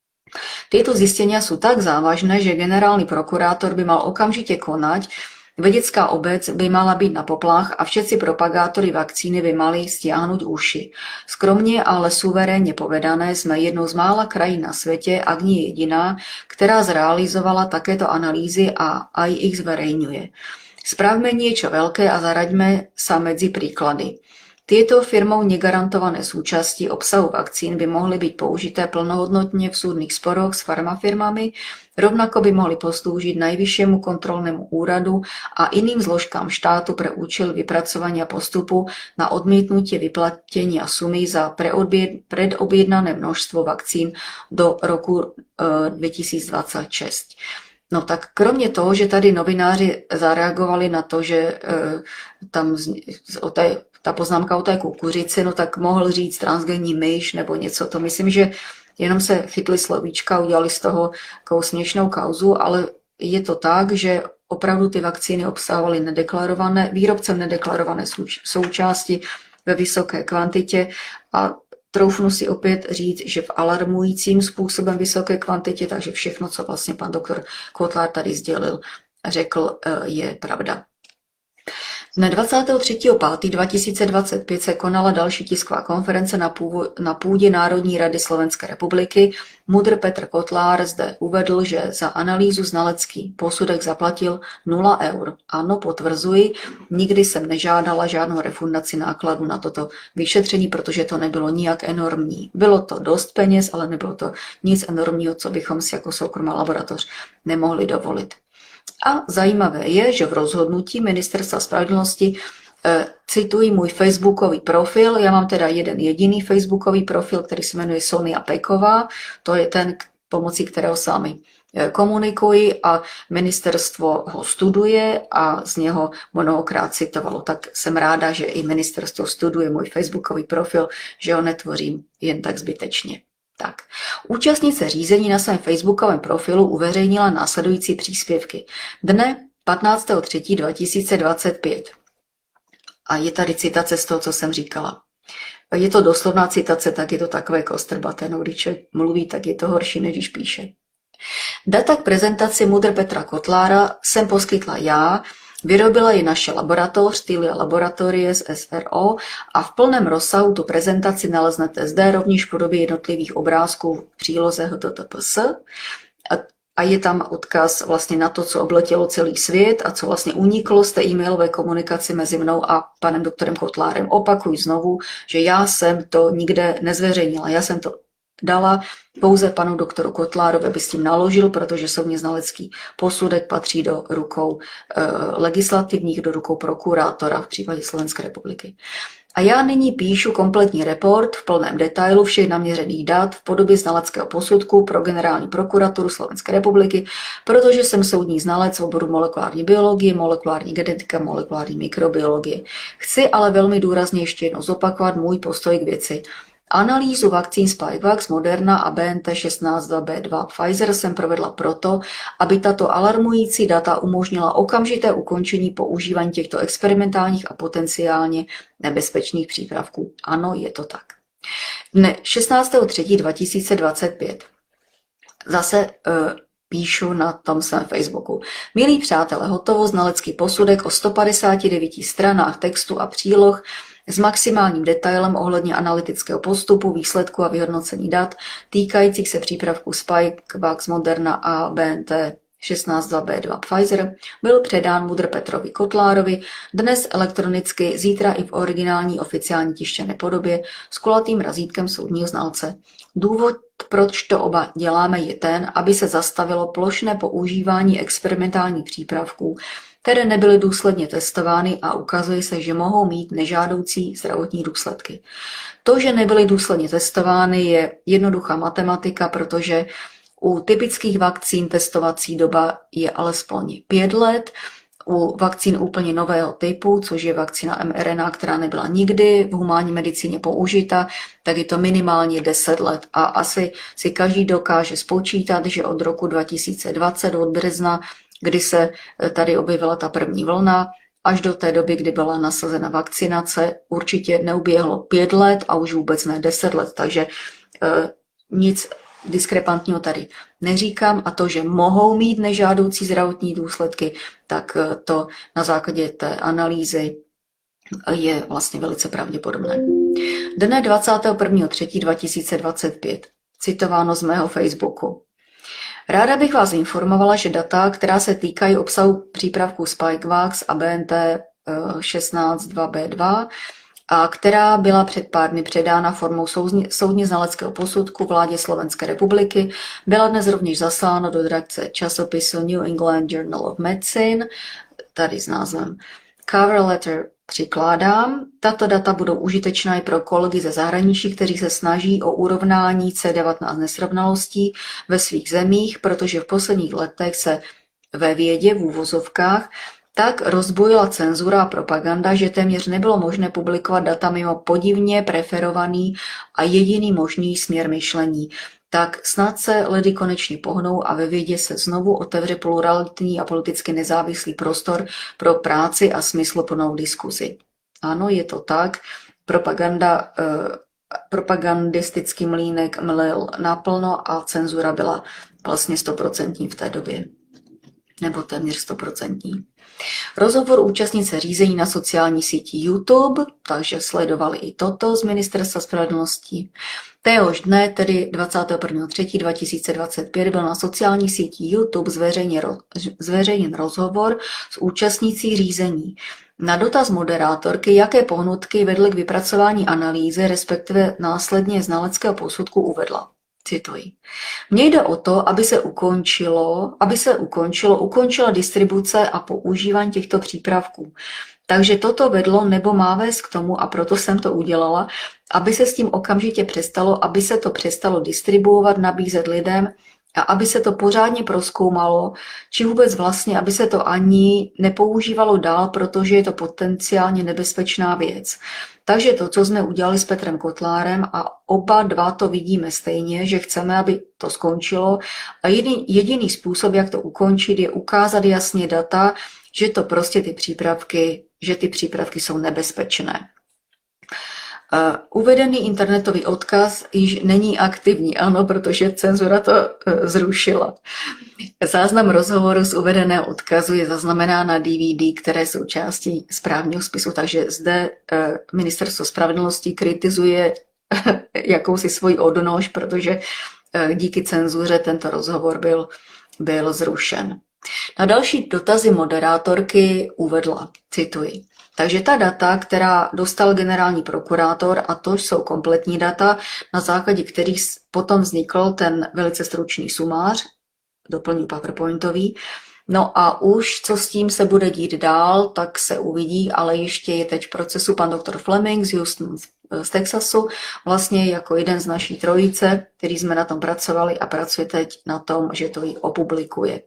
Tieto zistenia sú tak závažné, že generálny prokurátor by mal okamžite konať. Vedecká obec by mala byť na poplach a všetci propagátori vakcíny by mali stiahnuť uši. Skromne, ale suverénne povedané, sme jednou z mála krajín na svete, ak nie jediná, ktorá zrealizovala takéto analýzy a aj ich zverejňuje. Spravme niečo veľké a zaraďme sa medzi príklady. Tieto firmou negarantované súčasti obsahu vakcín by mohli byť použité plnohodnotne v súdnych sporoch s farmafirmami, rovnako by mohli poslúžiť Najvyššiemu kontrolnému úradu a iným zložkám štátu pre účel vypracovania postupu na odmietnutie vyplatenia sumy za predobjednané množstvo vakcín do roku dvetisícdvadsaťšesť. No tak kromě toho, že tady novináři zareagovali na to, že tam o té ta poznámka o té kukuřici, no tak mohl říct transgenní myš nebo něco. To myslím, že jenom se chytli slovíčka, udělali z toho takovou směšnou kauzu, ale je to tak, že opravdu ty vakcíny obsahovaly nedeklarované, výrobcem nedeklarované součásti ve vysoké kvantitě a troufnu si opět říct, že v alarmujícím způsobem vysoké kvantitě, takže všechno, co vlastně pan doktor Kotlár tady sdělil, řekl, je pravda. Dne dvacátého třetího pátého dva tisíce dvacet pět se konala další tisková konference na, původ, na půdě Národní rady Slovenské republiky. Mudr Petr Kotlár zde uvedl, že za analýzu znalecký posudek zaplatil nula eur. Ano, potvrzuji, nikdy jsem nežádala žádnou refundaci nákladu na toto vyšetření, protože to nebylo nijak enormní. Bylo to dost peněz, ale nebylo to nic enormního, co bychom si jako soukromá laboratoř nemohli dovolit. A zajímavé je, že v rozhodnutí Ministerstva spravedlnosti e, cituji můj facebookový profil, já mám teda jeden jediný facebookový profil, který se jmenuje Sonia Peková, to je ten, pomocí kterého s vámi komunikuji a ministerstvo ho studuje a z něho mnohokrát citovalo. Tak jsem ráda, že i ministerstvo studuje můj facebookový profil, že ho netvořím jen tak zbytečně. Tak, účastnice řízení na svém facebookovém profilu uveřejnila následující příspěvky. Dne patnáctého třetího dva tisíce dvacet pět. A je tady citace z toho, co jsem říkala. Je to doslovná citace, tak je to takové kostrbaté. No, když mluví, tak je to horší, než když píše. Data k prezentaci Mudr Petra Kotlára jsem poskytla já, vyrobila ji naše laboratoř, Stylia Laboratories S R O a v plném rozsahu tu prezentaci naleznete zde rovněž v podobě jednotlivých obrázků v příloze H T T P S a je tam odkaz vlastně na to, co obletělo celý svět a co vlastně uniklo z té e-mailové komunikaci mezi mnou a panem doktorem Kotlárem. Opakuju znovu, že já jsem to nikde nezveřejnila, já jsem to dala pouze panu doktoru Kotlárovi, aby s tím naložil, protože soudně znalecký posudek patří do rukou e, legislativních, do rukou prokurátora v případě Slovenské republiky. A já nyní píšu kompletní report v plném detailu všech naměřených dat v podobě znaleckého posudku pro Generální prokuraturu Slovenské republiky, protože jsem soudní znalec v oboru molekulární biologie, molekulární genetika, molekulární mikrobiologie. Chci ale velmi důrazně ještě jednou zopakovat můj postoj k věci. Analýzu vakcín Spikevax, Moderna a B N T šestnáct dva B dva Pfizer jsem provedla proto, aby tato alarmující data umožnila okamžité ukončení používání těchto experimentálních a potenciálně nebezpečných přípravků. Ano, je to tak. Dne šestnáctého třetího dva tisíce dvacet pět. Zase uh, píšu na tom svém Facebooku. Milí přátelé, hotovo znalecký posudek o sto padesáti devíti stranách textu a příloh s maximálním detailem ohledně analytického postupu, výsledku a vyhodnocení dat týkajících se přípravků Spikevax, Moderna a B N T šestnáct dva B dva Pfizer byl předán Mudr Petrovi Kotlárovi dnes elektronicky, zítra i v originální oficiální tištěné podobě s kulatým razítkem soudního znalce. Důvod, proč to oba děláme, je ten, aby se zastavilo plošné používání experimentálních přípravků, které nebyly důsledně testovány a ukazuje se, že mohou mít nežádoucí zdravotní důsledky. To, že nebyly důsledně testovány, je jednoduchá matematika, protože u typických vakcín testovací doba je alespoň pět let, u vakcín úplně nového typu, což je vakcína M R N A, která nebyla nikdy v humánní medicíně použita, tak je to minimálně deset let. A asi si každý dokáže spočítat, že od roku dva tisíce dvacet, od března, kdy se tady objevila ta první vlna, až do té doby, kdy byla nasazena vakcinace, určitě neuběhlo pět let a už vůbec ne deset let, takže e, nic diskrepantního tady neříkám a to, že mohou mít nežádoucí zdravotní důsledky, tak to na základě té analýzy je vlastně velice pravděpodobné. Dne dvacátého prvního třetího dva tisíce dvacet pět, citováno z mého Facebooku. Ráda bych vás informovala, že data, která se týkají obsahu přípravků Spikevax a B N T šestnáct dva B dva, a která byla před pár dny předána formou soudně znaleckého posudku vládě Slovenské republiky, byla dnes rovněž zaslána do redakce časopisu New England Journal of Medicine, tady s názvem Cover Letter přikládám. Tato data budou užitečná i pro kolegy ze zahraničí, kteří se snaží o urovnání C devatenáct nesrovnalostí ve svých zemích, protože v posledních letech se ve vědě v úvozovkách tak rozbojila cenzura a propaganda, že téměř nebylo možné publikovat data mimo podivně preferovaný a jediný možný směr myšlení. Tak snad se lidi konečně pohnou a ve vědě se znovu otevře pluralitní a politicky nezávislý prostor pro práci a smysluplnou diskuzi. Ano, je to tak. Propaganda, eh, propagandistický mlýnek mlel naplno a cenzura byla vlastně stoprocentní v té době. Nebo téměř stoprocentní. Rozhovor účastnice řízení na sociální síti YouTube, takže sledovali i toto z Ministerstva spravedlnosti. Téhož dne, tedy dvacátého prvního třetího dva tisíce dvacet pět, byl na sociální síti YouTube zveřejněn, zveřejněn rozhovor s účastnicí řízení. Na dotaz moderátorky, jaké pohnutky vedly k vypracování analýzy, respektive následně znaleckého posudku, uvedla. Cituji. Mně jde o to, aby se ukončilo, aby se ukončilo, ukončila distribuce a používání těchto přípravků. Takže toto vedlo nebo má vést k tomu, a proto jsem to udělala, aby se s tím okamžitě přestalo, aby se to přestalo distribuovat, nabízet lidem a aby se to pořádně prozkoumalo, či vůbec vlastně, aby se to ani nepoužívalo dál, protože je to potenciálně nebezpečná věc. Takže to, co jsme udělali s Petrem Kotlárem a oba dva to vidíme stejně, že chceme, aby to skončilo a jediný, jediný způsob, jak to ukončit, je ukázat jasně data, že to prostě ty přípravky, že ty přípravky jsou nebezpečné. Uh, uvedený internetový odkaz již není aktivní, ano, protože cenzura to uh, zrušila. Záznam rozhovoru z uvedeného odkazu je zaznamenán na D V D, které jsou součástí správního spisu, takže zde uh, Ministerstvo spravedlnosti kritizuje jakousi svoji odnož, protože uh, díky cenzuře tento rozhovor byl, byl zrušen. Na další dotazy moderátorky uvedla, cituji. Takže ta data, která dostal generální prokurátor, a to jsou kompletní data, na základě kterých potom vznikl ten velice stručný sumář, doplňu PowerPointový, No a už co s tím se bude dít dál, tak se uvidí, ale ještě je teď v procesu pan doktor Fleming z Houston z Texasu, vlastně jako jeden z naší trojice, který jsme na tom pracovali a pracuje teď na tom, že to ji opublikuje.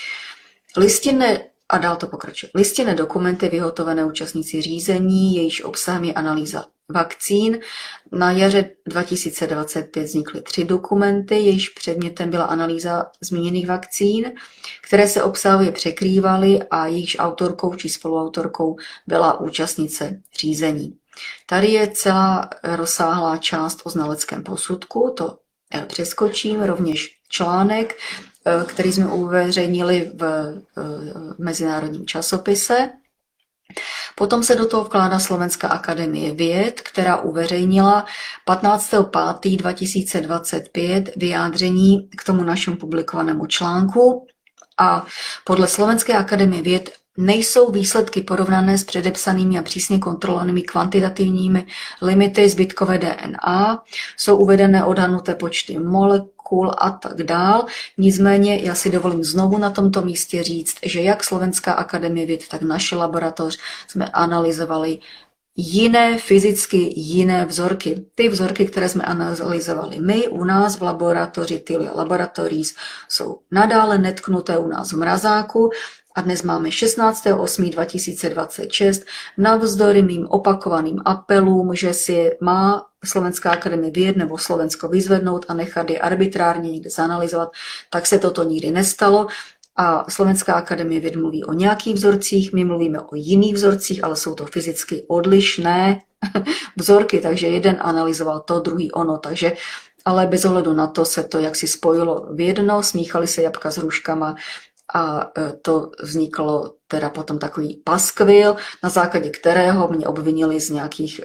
Listinné a dál to pokračuje. Listinné dokumenty vyhotovené účastníci řízení, jejíž obsahem je analýza vakcín. Na jaře dva tisíce dvacet pět vznikly tři dokumenty, jejíž předmětem byla analýza zmíněných vakcín, které se obsahově překrývaly a jejíž autorkou či spoluautorkou byla účastnice řízení. Tady je celá rozsáhlá část o znaleckém posudku, to přeskočím, rovněž článek, který jsme uveřejnili v mezinárodním časopise. Potom se do toho vkládá Slovenská akademie věd, která uveřejnila patnáctého pátého dva tisíce dvacet pět vyjádření k tomu našemu publikovanému článku a podle Slovenské akademie věd nejsou výsledky porovnané s předepsanými a přísně kontrolovanými kvantitativními limity zbytkové D N A, jsou uvedené odhadnuté počty molekul a tak dál. Nicméně já si dovolím znovu na tomto místě říct, že jak Slovenská akademie věd, tak naše laboratoř jsme analyzovali jiné, fyzicky jiné vzorky. Ty vzorky, které jsme analyzovali my u nás v laboratoři, ty laboratories, jsou nadále netknuté u nás v mrazáku. A dnes máme šestnáctého osmého dva tisíce dvacet šest. Navzdory mým opakovaným apelům, že si má Slovenská akademie věd nebo Slovensko vyzvednout a nechat je arbitrárně někde zanalyzovat, tak se toto nikdy nestalo. A Slovenská akademie věd mluví o nějakých vzorcích, my mluvíme o jiných vzorcích, ale jsou to fyzicky odlišné vzorky, takže jeden analyzoval to, druhý ono, takže ale bez ohledu na to se to jaksi spojilo v jedno, smíchali se jabka s hruškama, a to vzniklo teda potom takový paskvil, na základě kterého mě obvinili z nějakých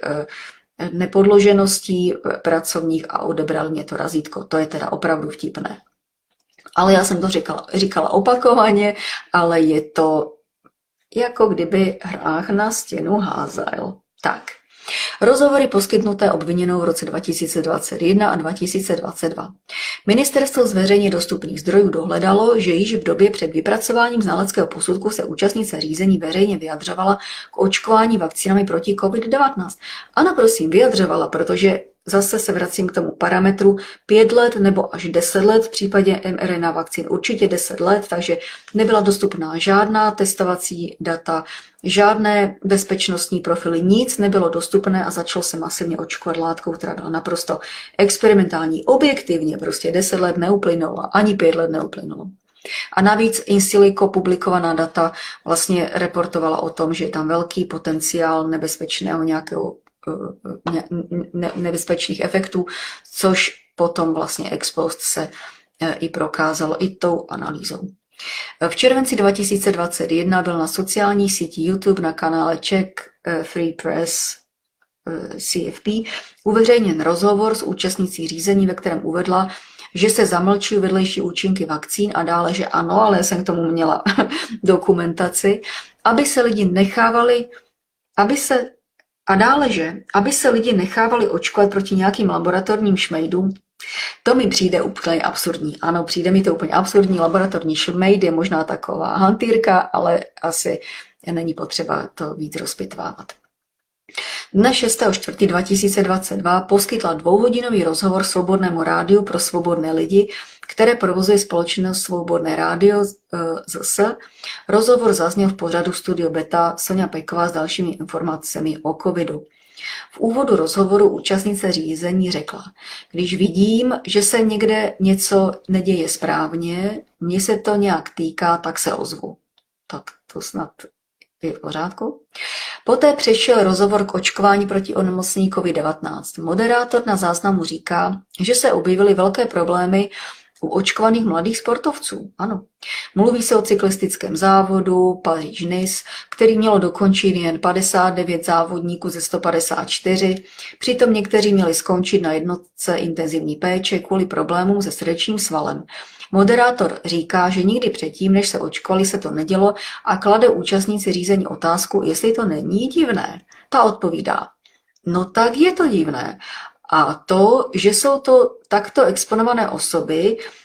nepodložeností pracovních a odebrali mě to razítko. To je teda opravdu vtipné. Ale já jsem to říkala, říkala opakovaně, ale je to jako kdyby hrách na stěnu házel. Tak. Rozhovory poskytnuté obviněnou v roce dva tisíce dvacet jedna a dva tisíce dvacet dva. Ministerstvo z veřejně dostupných zdrojů dohledalo, že již v době před vypracováním znaleckého posudku se účastnice řízení veřejně vyjadřovala k očkování vakcínami proti COVID devatenáct. Ano, prosím, vyjadřovala, protože zase se vracím k tomu parametru pět let nebo až deset let, v případě mRNA vakcín určitě deset let, takže nebyla dostupná žádná testovací data, žádné bezpečnostní profily, nic nebylo dostupné a začalo se masivně očkovat látkou, která byla naprosto experimentální. Objektivně prostě deset let neuplynulo, ani pět let neuplynulo. A navíc in silico publikovaná data vlastně reportovala o tom, že je tam velký potenciál nebezpečného nějakého ne, ne, nebezpečných efektů, což potom vlastně ex post se i prokázalo i tou analýzou. V červenci dva tisíce dvacet jedna byl na sociální síti YouTube na kanále Czech Free Press C F P uveřejněn rozhovor s účastnicí řízení, ve kterém uvedla, že se zamlčují vedlejší účinky vakcín a dále, že ano, ale já jsem k tomu měla dokumentaci, aby se lidi nechávali, aby se A dále, že aby se lidi nechávali očkovat proti nějakým laboratorním šmejdům, to mi přijde úplně absurdní. Ano, přijde mi to úplně absurdní. Laboratorní šmejd je možná taková hantýrka, ale asi není potřeba to víc rozpitvávat. Dne šestého čtvrtého dva tisíce dvacet dva poskytla dvouhodinový rozhovor Svobodnému rádiu pro svobodné lidi, které provozuje společnost Svobodné rádio Z S. Rozhovor zazněl v pořadu Studio Beta Sonja Peková s dalšími informacemi o covidu. V úvodu rozhovoru účastnice řízení řekla, když vidím, že se někde něco neděje správně, mně se to nějak týká, tak se ozvu. Tak to snad je v pořádku. Poté přešel rozhovor k očkování proti onemocnění COVID devatenáct. Moderátor na záznamu říká, že se objevily velké problémy u očkovaných mladých sportovců. Ano. Mluví se o cyklistickém závodu Paříž-Nice, který mělo dokončit jen padesát devět závodníků ze sto padesát čtyři. Přitom někteří měli skončit na jednotce intenzivní péče kvůli problémům se srdečním svalem. Moderátor říká, že nikdy předtím, než se očkovali, se to nedělo a klade účastníci řízení otázku, jestli to není divné. Ta odpovídá, no tak je to divné. A to, že jsou to takto exponované osoby,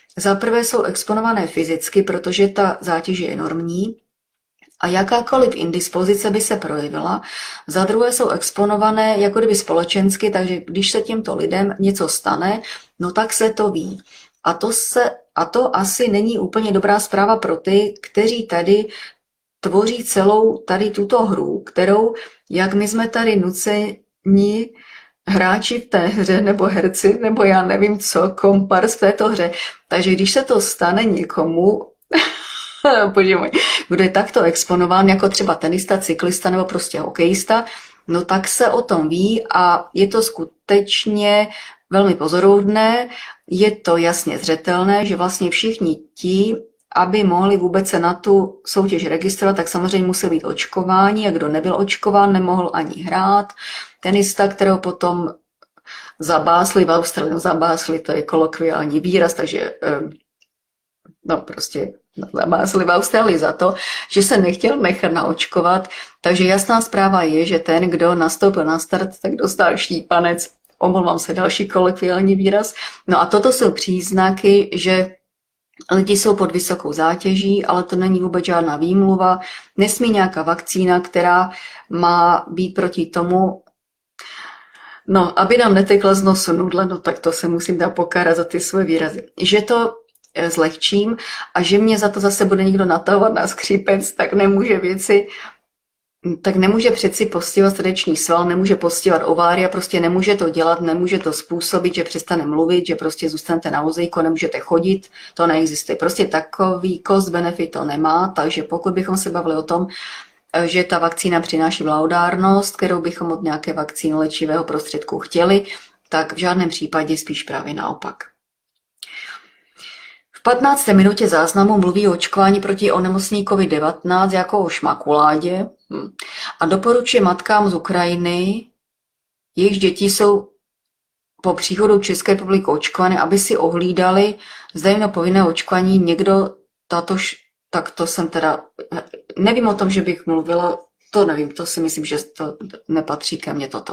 Za prvé jsou exponované fyzicky, protože ta zátěž je enormní a jakákoliv indispozice by se projevila. Za druhé jsou exponované jako kdyby společensky, takže když se těmto lidem něco stane, no tak se to ví. A to, se, a to asi není úplně dobrá zpráva pro ty, kteří tady tvoří celou tady tuto hru, kterou, jak my jsme tady nuceni hráči v té hře, nebo herci, nebo já nevím co, kompars v této hře. Takže když se to stane někomu, bože můj, kdo je takto exponován, jako třeba tenista, cyklista nebo prostě hokejista, no tak se o tom ví a je to skutečně velmi pozoruhodné, je to jasně zřetelné, že vlastně všichni ti, aby mohli vůbec se na tu soutěž registrovat, tak samozřejmě musí být očkováni a kdo nebyl očkován, nemohl ani hrát. Tenista, kterého potom zabásli v Austrálii, no zabásli, to je kolokviální výraz, takže no prostě zabásli v Austrálii za to, že se nechtěl nechat naočkovat. Takže jasná zpráva je, že ten, kdo nastoupil na start, tak dostal štípanec, omlouvám se, další kolokviální výraz. No a toto jsou příznaky, že lidi jsou pod vysokou zátěží, ale to není vůbec žádná výmluva. Nesmí nějaká vakcína, která má být proti tomu, no, aby nám netekla z nosu nudle, no tak to se musím dát pokárat za ty svoje výrazy. Že to zlehčím a že mě za to zase bude někdo natahovat na skřípec, tak nemůže věci, tak nemůže přeci postihovat srdeční sval, nemůže postihovat ovária, prostě nemůže to dělat, nemůže to způsobit, že přestane mluvit, že prostě zůstanete na vozejku, nemůžete chodit, to neexistuje. Prostě takový cost benefit to nemá, takže pokud bychom se bavili o tom, že ta vakcína přináší blahodárnost, kterou bychom od nějaké vakcíny léčivého prostředku chtěli, tak v žádném případě spíš právě naopak. V patnácté minutě záznamu mluví o očkování proti onemocnění covid devatenáct jako o šmakuládě a doporučuje matkám z Ukrajiny, jejichž děti jsou po příchodu České republiky očkované, aby si ohlídali, zda jim na povinné očkování někdo tatož, tak to jsem teda, nevím o tom, že bych mluvila, to nevím, to si myslím, že to nepatří ke mně toto.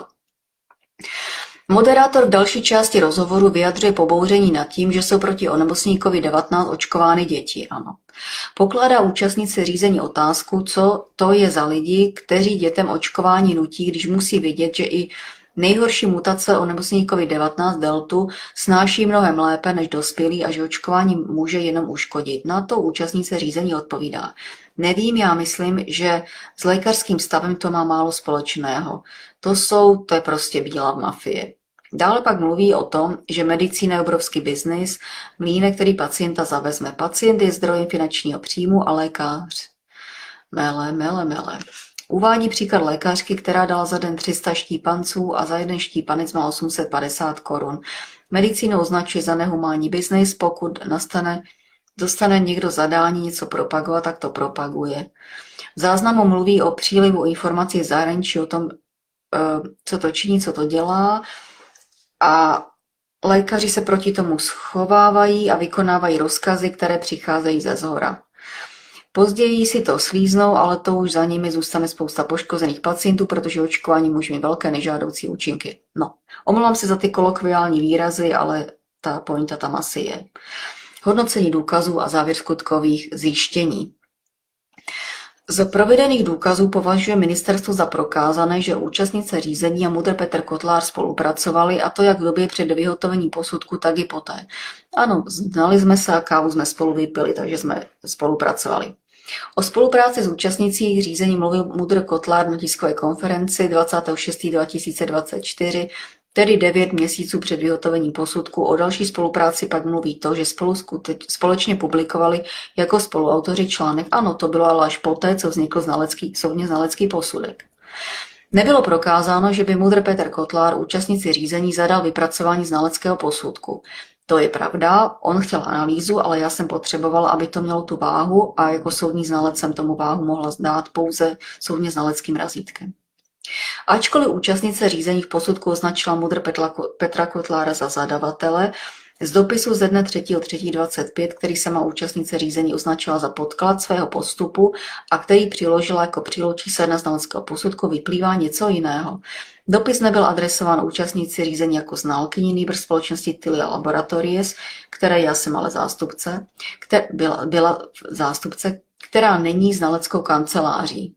Moderátor v další části rozhovoru vyjadřuje pobouření nad tím, že jsou proti onemocnění covid devatenáct očkovány děti. Ano. Pokládá účastnice řízení otázku, co to je za lidi, kteří dětem očkování nutí, když musí vědět, že i nejhorší mutace onemocnění covid devatenáct deltu snáší mnohem lépe než dospělí a že očkování může jenom uškodit. Na to účastnice řízení odpovídá. Nevím, já myslím, že s lékařským stavem to má málo společného. To jsou, to je prostě bílá mafie. Dále pak mluví o tom, že medicína je obrovský biznis, mlýne, který pacienta zavezme. Pacient je zdrojem finančního příjmu a lékař. Mele, mele, mele. Uvádí příklad lékařky, která dala za den tři sta štípanců a za jeden štípanec má osm set padesát korun. Medicínu označuje za nehumánní biznis, pokud nastane, dostane někdo zadání něco propagovat, tak to propaguje. V záznamu mluví o přílivu informací z zahraničí, o tom, co to činí, co to dělá a lékaři se proti tomu schovávají a vykonávají rozkazy, které přicházejí ze zhora. Později si to slíznou, ale to už za nimi zůstane spousta poškozených pacientů, protože očkování může mít velké nežádoucí účinky. No, omlouvám se za ty kolokviální výrazy, ale ta pointa tam asi je. Hodnocení důkazů a závěr skutkových zjištění. Z provedených důkazů považuje ministerstvo za prokázané, že účastnice řízení a MUDr. Petr Kotlar spolupracovali, a to jak v době před vyhotovením posudku, tak i poté. Ano, znali jsme se a kávu jsme spolu vypili, takže jsme spolupracovali. O spolupráci s účastnicí řízení mluvil MUDr. Kotlar na tiskové konferenci dvacátého šestého dva tisíce dvacet čtyři, tedy devět měsíců před vyhotovením posudku. O další spolupráci pak mluví to, že spolu společně publikovali jako spoluautoři článek. Ano, to bylo ale až poté, co vznikl znalecký, soudně znalecký posudek. Nebylo prokázáno, že by MUDr. Petr Kotlar účastnici řízení zadal vypracování znaleckého posudku. To je pravda, on chtěl analýzu, ale já jsem potřebovala, aby to mělo tu váhu a jako soudní znalec jsem tomu váhu mohla dát pouze soudně znaleckým razítkem. Ačkoliv účastnice řízení v posudku označila MUDr. Petra Kotlára za zadavatele, Z dopisu ze dne třetího třetího dvacet pět, který sama účastnice řízení označila za podklad svého postupu a který přiložila jako přílohu číslo jedna znaleckého posudku, vyplývá něco jiného. Dopis nebyl adresován účastníci řízení jako znalkyni, nýbrž společnosti Tilia Laboratories, které já jsem ale zástupce, která byla, byla zástupce, která není znaleckou kanceláří.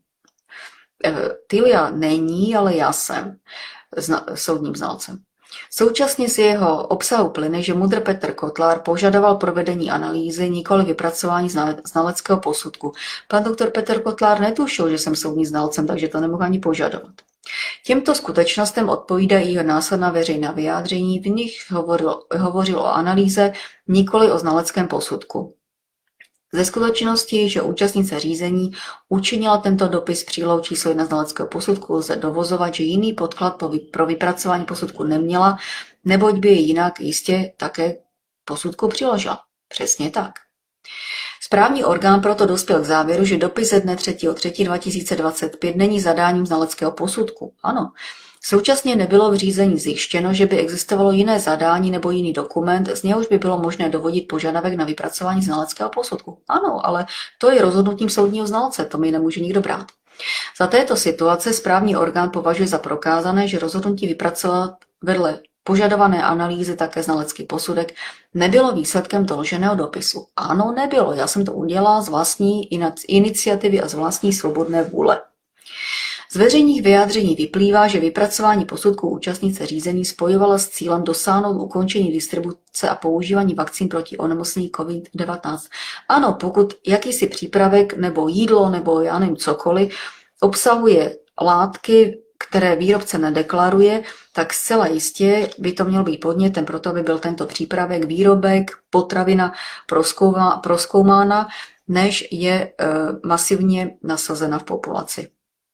Tilia není, ale já jsem zna, soudním znalcem. Současně z jeho obsahu plyne, že mudr Petr Kotlár požadoval provedení analýzy, nikoli vypracování znaleckého posudku. Pan doktor Petr Kotlár netušil, že jsem soudním znalcem, takže to nemohl ani požadovat. Těmto skutečnostem odpovídají jeho následná veřejná vyjádření, v nich hovoril, hovořil o analýze, nikoli o znaleckém posudku. Ze skutečnosti, že účastnice řízení učinila tento dopis přílohou číslo jedna znaleckého posudku, lze dovozovat, že jiný podklad pro vypracování posudku neměla, neboť by je jinak jistě také posudku přiložila. Přesně tak. Správní orgán proto dospěl k závěru, že dopis ze dne třetího třetího dva tisíce dvacet pět není zadáním znaleckého posudku. Ano. Současně nebylo v řízení zjištěno, že by existovalo jiné zadání nebo jiný dokument, z něhož by bylo možné dovodit požadavek na vypracování znaleckého posudku. Ano, ale to je rozhodnutím soudního znalce, to mi nemůže nikdo brát. Za této situace správní orgán považuje za prokázané, že rozhodnutí vypracovat vedle požadované analýzy také znalecký posudek nebylo výsledkem doloženého dopisu. Ano, nebylo, já jsem to udělala z vlastní iniciativy a z vlastní svobodné vůle. Z veřejných vyjádření vyplývá, že vypracování posudku účastnice řízení spojovala s cílem dosáhnout ukončení distribuce a používání vakcín proti onemocnění COVID devatenáct. Ano, pokud jakýsi přípravek nebo jídlo nebo já nevím cokoliv obsahuje látky, které výrobce nedeklaruje, tak zcela jistě by to měl být podnětem pro to, aby byl tento přípravek, výrobek, potravina prozkoumána, než je e, masivně nasazena v populaci.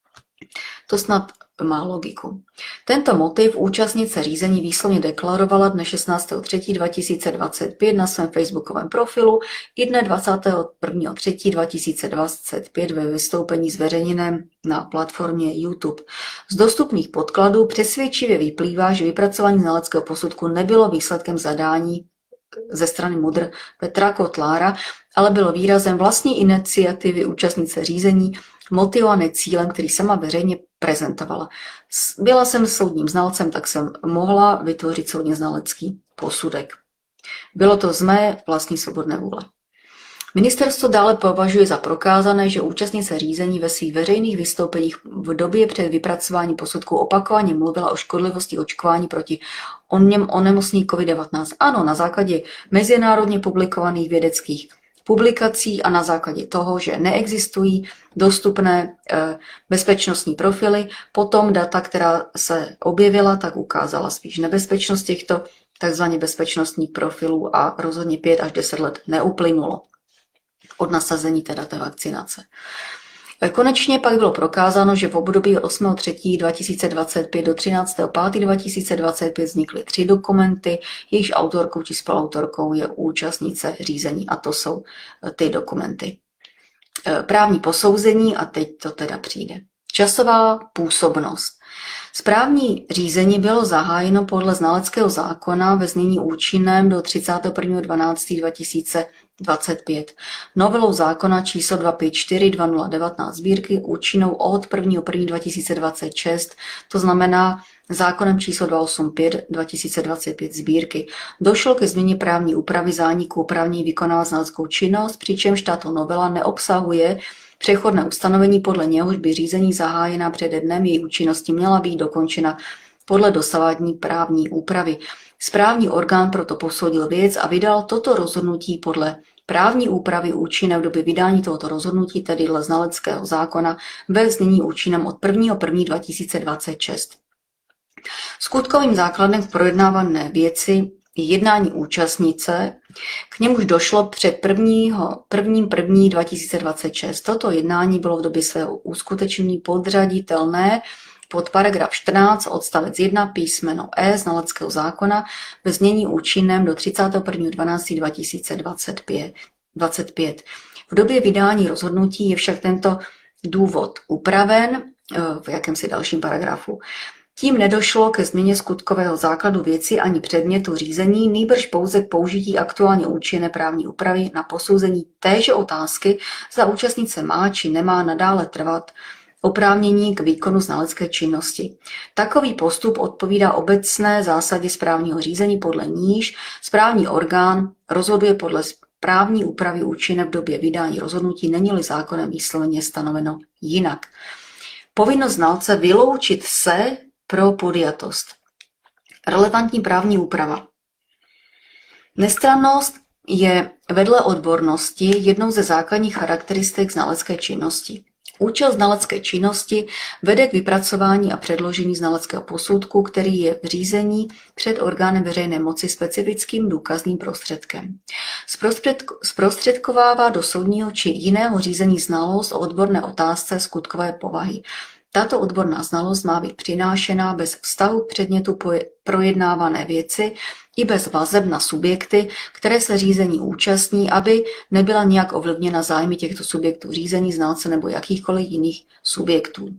To snad má logiku. Tento motiv účastnice řízení výslovně deklarovala dne šestnáctého třetího dva tisíce dvacet pět na svém facebookovém profilu i dne dvacátého prvního třetího dva tisíce dvacet pět ve vystoupení zveřejněném na platformě YouTube. Z dostupných podkladů přesvědčivě vyplývá, že vypracování znaleckého posudku nebylo výsledkem zadání ze strany mudr Petra Kotlára, ale bylo výrazem vlastní iniciativy účastnice řízení, motivované cílem, který sama veřejně prezentovala. Byla jsem soudním znalcem, tak jsem mohla vytvořit soudně znalecký posudek. Bylo to z mé vlastní svobodné vůle. Ministerstvo dále považuje za prokázané, že účastnice řízení ve svých veřejných vystoupeních v době před vypracováním posudku opakovaně mluvila o škodlivosti očkování proti oněm onemocnění COVID devatenáct. Ano, na základě mezinárodně publikovaných vědeckých publikací a na základě toho, že neexistují dostupné bezpečnostní profily. Potom data, která se objevila, tak ukázala spíš nebezpečnost těchto takzvaně bezpečnostních profilů a rozhodně pět až deset let neuplynulo od nasazení teda té vakcinace. Konečně pak bylo prokázáno, že v období osmého třetího dva tisíce dvacet pět do třináctého pátého dva tisíce dvacet pět vznikly tři dokumenty, jejichž autorkou či spoluautorkou je účastnice řízení a to jsou ty dokumenty. Právní posouzení a teď to teda přijde. Časová působnost. Správní řízení bylo zahájeno podle znaleckého zákona ve znění účinném do třicátého prvního dvanáctého dva tisíce dvacet pět. Novelou zákona číslo dvě pět čtyři dva nula devatenáct sbírky účinnou od prvního prvního dva tisíce dvacet šest, to znamená zákonem číslo dvě osm pět dva tisíce dvacet pět sbírky. Došlo ke změně právní úpravy zániku oprávnění vykonávat znaleckou činnost, přičemž tato novela neobsahuje přechodné ustanovení, podle něhož by řízení zahájená přede dnem její účinnosti měla být dokončena podle dosavadní právní úpravy. Správní orgán proto posoudil věc a vydal toto rozhodnutí podle právní úpravy účinné v době vydání tohoto rozhodnutí, tedy dle znaleckého zákona, ve znění účinném od prvního prvního dva tisíce dvacet šest. Skutkovým základem v projednávané věci je jednání účastnice, k němuž došlo před prvním prvním dva tisíce dvacet šest. Toto jednání bylo v době svého uskutečnění podřaditelné pod paragraf čtrnáct odstavec jedna písmeno E znaleckého zákona ve znění účinném do třicátého prvního dvanáctého dva tisíce dvacet pět. V době vydání rozhodnutí je však tento důvod upraven v jakémsi dalším paragrafu. Tím nedošlo ke změně skutkového základu věci ani předmětu řízení, nýbrž pouze k použití aktuálně účinné právní úpravy na posouzení téže otázky, zda účastník se má či nemá nadále trvat oprávnění k výkonu znalecké činnosti. Takový postup odpovídá obecné zásadě správního řízení, podle níž správní orgán rozhoduje podle právní úpravy účinné v době vydání rozhodnutí, není-li zákonem výslovně stanoveno jinak. Povinnost znalce vyloučit se pro podjatost. Relevantní právní úprava. Nestrannost je vedle odbornosti jednou ze základních charakteristik znalecké činnosti. Účel znalecké činnosti vede k vypracování a předložení znaleckého posudku, který je v řízení před orgánem veřejné moci specifickým důkazným prostředkem. Zprostředkovává do soudního či jiného řízení znalost o odborné otázce skutkové povahy. Tato odborná znalost má být přinášená bez vztahu k předmětu projednávané věci i bez vazeb na subjekty, které se řízení účastní, aby nebyla nijak ovlivněna zájmy těchto subjektů řízení, znalce nebo jakýchkoliv jiných subjektů.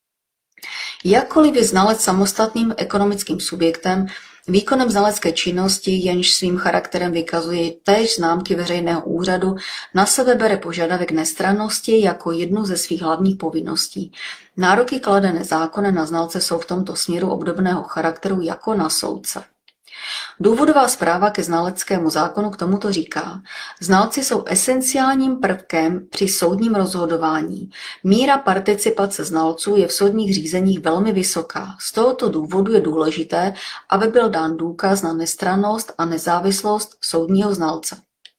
Jakkoliv je znalec samostatným ekonomickým subjektem, výkonem znalecké činnosti, jenž svým charakterem vykazuje též známky veřejného úřadu, na sebe bere požadavek nestrannosti jako jednu ze svých hlavních povinností. Nároky kladené zákonem na znalce jsou v tomto směru obdobného charakteru jako na soudce. Důvodová zpráva ke znaleckému zákonu k tomuto říká: znalci jsou esenciálním prvkem při soudním rozhodování. Míra participace znalců je v soudních řízeních velmi vysoká. Z tohoto důvodu je důležité, aby byl dán důkaz na nestrannost a nezávislost soudního znalce.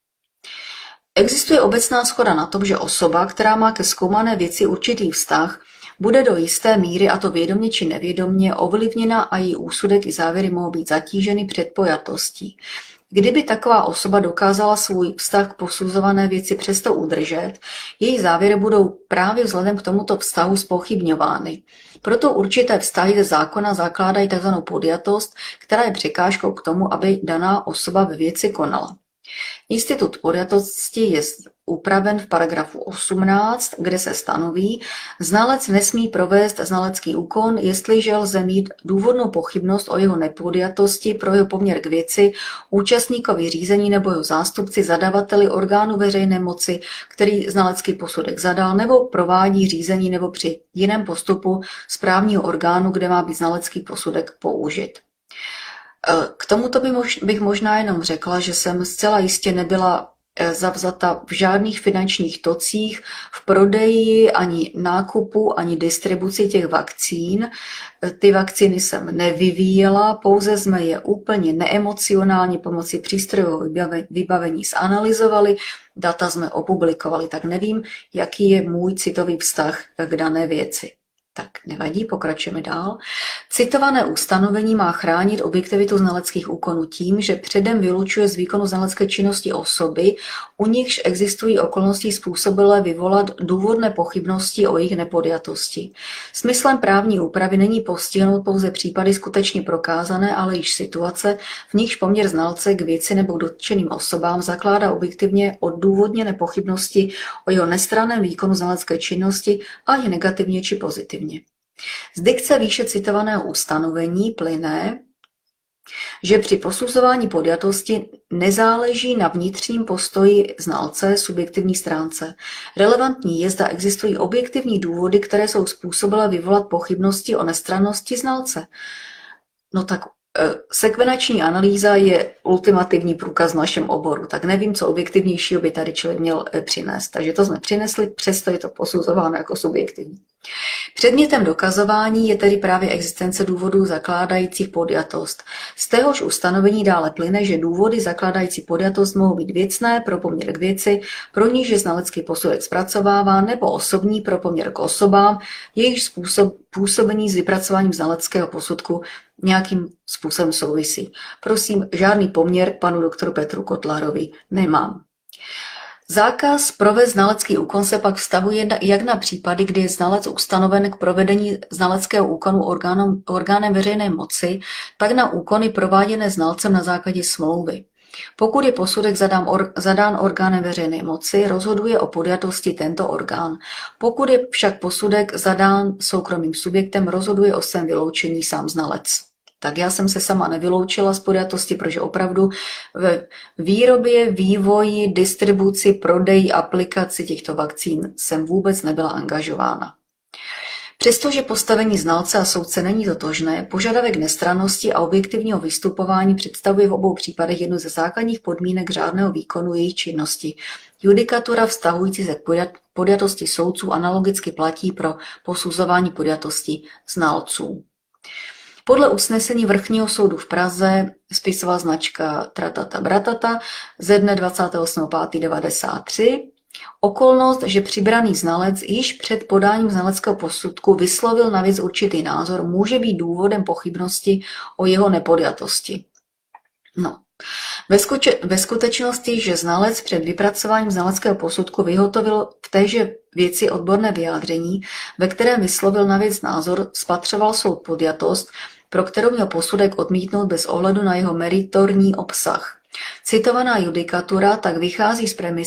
Existuje obecná shoda na tom, že osoba, která má ke zkoumané věci určitý vztah, bude do jisté míry, a to vědomě či nevědomě, ovlivněna a její úsudek i závěry mohou být zatíženy předpojatostí. Kdyby taková osoba dokázala svůj vztah k posuzované věci přesto udržet, její závěry budou právě vzhledem k tomuto vztahu zpochybňovány. Proto určité vztahy ze zákona zakládají tzv. Podjatost, která je překážkou k tomu, aby daná osoba ve věci konala. Institut podjatosti je upraven v paragrafu osmnáct, kde se stanoví: znalec nesmí provést znalecký úkon, jestliže lze mít důvodnou pochybnost o jeho nepodjatosti pro jeho poměr k věci, účastníkovi řízení nebo jeho zástupci, zadavateli orgánu veřejné moci, který znalecký posudek zadal, nebo provádí řízení nebo při jiném postupu správního orgánu, kde má být znalecký posudek použit. K tomuto bych možná jenom řekla, že jsem zcela jistě nebyla zavzata v žádných finančních tocích, v prodeji, ani nákupu, ani distribuci těch vakcín. Ty vakcíny jsem nevyvíjela, pouze jsme je úplně neemocionálně pomocí přístrojového vybavení zanalyzovali, data jsme opublikovali, tak nevím, jaký je můj citový vztah k dané věci. Tak nevadí, pokračujeme dál. Citované ustanovení má chránit objektivitu znaleckých úkonů tím, že předem vylučuje z výkonu znalecké činnosti osoby, u nichž existují okolnosti způsobilé vyvolat důvodné pochybnosti o jejich nepodjatosti. Smyslem právní úpravy není postihnout pouze případy skutečně prokázané, ale již situace, v nichž poměr znalce k věci nebo k dotčeným osobám zakládá objektivně odůvodněné pochybnosti o jeho nestranném výkonu znalecké činnosti a je negativně či pozitivně. Z dikce výše citovaného ustanovení plyne, že při posuzování podjatosti nezáleží na vnitřním postoji znalce, subjektivní stránce. Relevantní je, zda existují objektivní důvody, které jsou způsobilé vyvolat pochybnosti o nestrannosti znalce. No tak sekvenační analýza je ultimativní průkaz v našem oboru, tak nevím, co objektivnějšího by tady člověk měl přinést. Takže to jsme přinesli, přesto je to posuzováno jako subjektivní. Předmětem dokazování je tedy právě existence důvodů zakládajících podjatost. Z téhož ustanovení dále plyne, že důvody zakládající podjatost mohou být věcné pro poměr k věci, pro níž je znalecký posudek zpracovává, nebo osobní pro poměr k osobám, jejichž způsob působení s vypracováním znaleckého posudku nějakým způsobem souvisí. Prosím, žádný poměr k panu doktoru Petru Kotlarovi nemám. Zákaz provést znalecký úkon se pak vztahuje jak na případy, kdy je znalec ustanoven k provedení znaleckého úkonu orgánem, orgánem veřejné moci, tak na úkony prováděné znalcem na základě smlouvy. Pokud je posudek zadán, or, zadán orgánem veřejné moci, rozhoduje o podjatosti tento orgán. Pokud je však posudek zadán soukromým subjektem, rozhoduje o svém vyloučení sám znalec. Tak já jsem se sama nevyloučila z podjatosti, protože opravdu ve výrobě, vývoji, distribuci, prodeji, aplikaci těchto vakcín jsem vůbec nebyla angažována. Přestože postavení znalce a soudce není totožné, požadavek nestrannosti a objektivního vystupování představuje v obou případech jednu ze základních podmínek řádného výkonu jejich činnosti. Judikatura vztahující se k podjatosti soudců analogicky platí pro posuzování podjatosti znalců. Podle usnesení Vrchního soudu v Praze, spisová značka Tratata Bratata ze dne dvacátého osmého pátého devadesát tři, okolnost, že přibraný znalec již před podáním znaleckého posudku vyslovil na věc určitý názor, může být důvodem pochybnosti o jeho nepodjatosti. No. Ve, skuče, ve skutečnosti, že znalec před vypracováním znaleckého posudku vyhotovil v téže věci odborné vyjádření, ve kterém vyslovil na věc názor, spatřoval soud podjatost, pro kterou měl posudek odmítnout bez ohledu na jeho meritorní obsah. Citovaná judikatura tak vychází z premisy,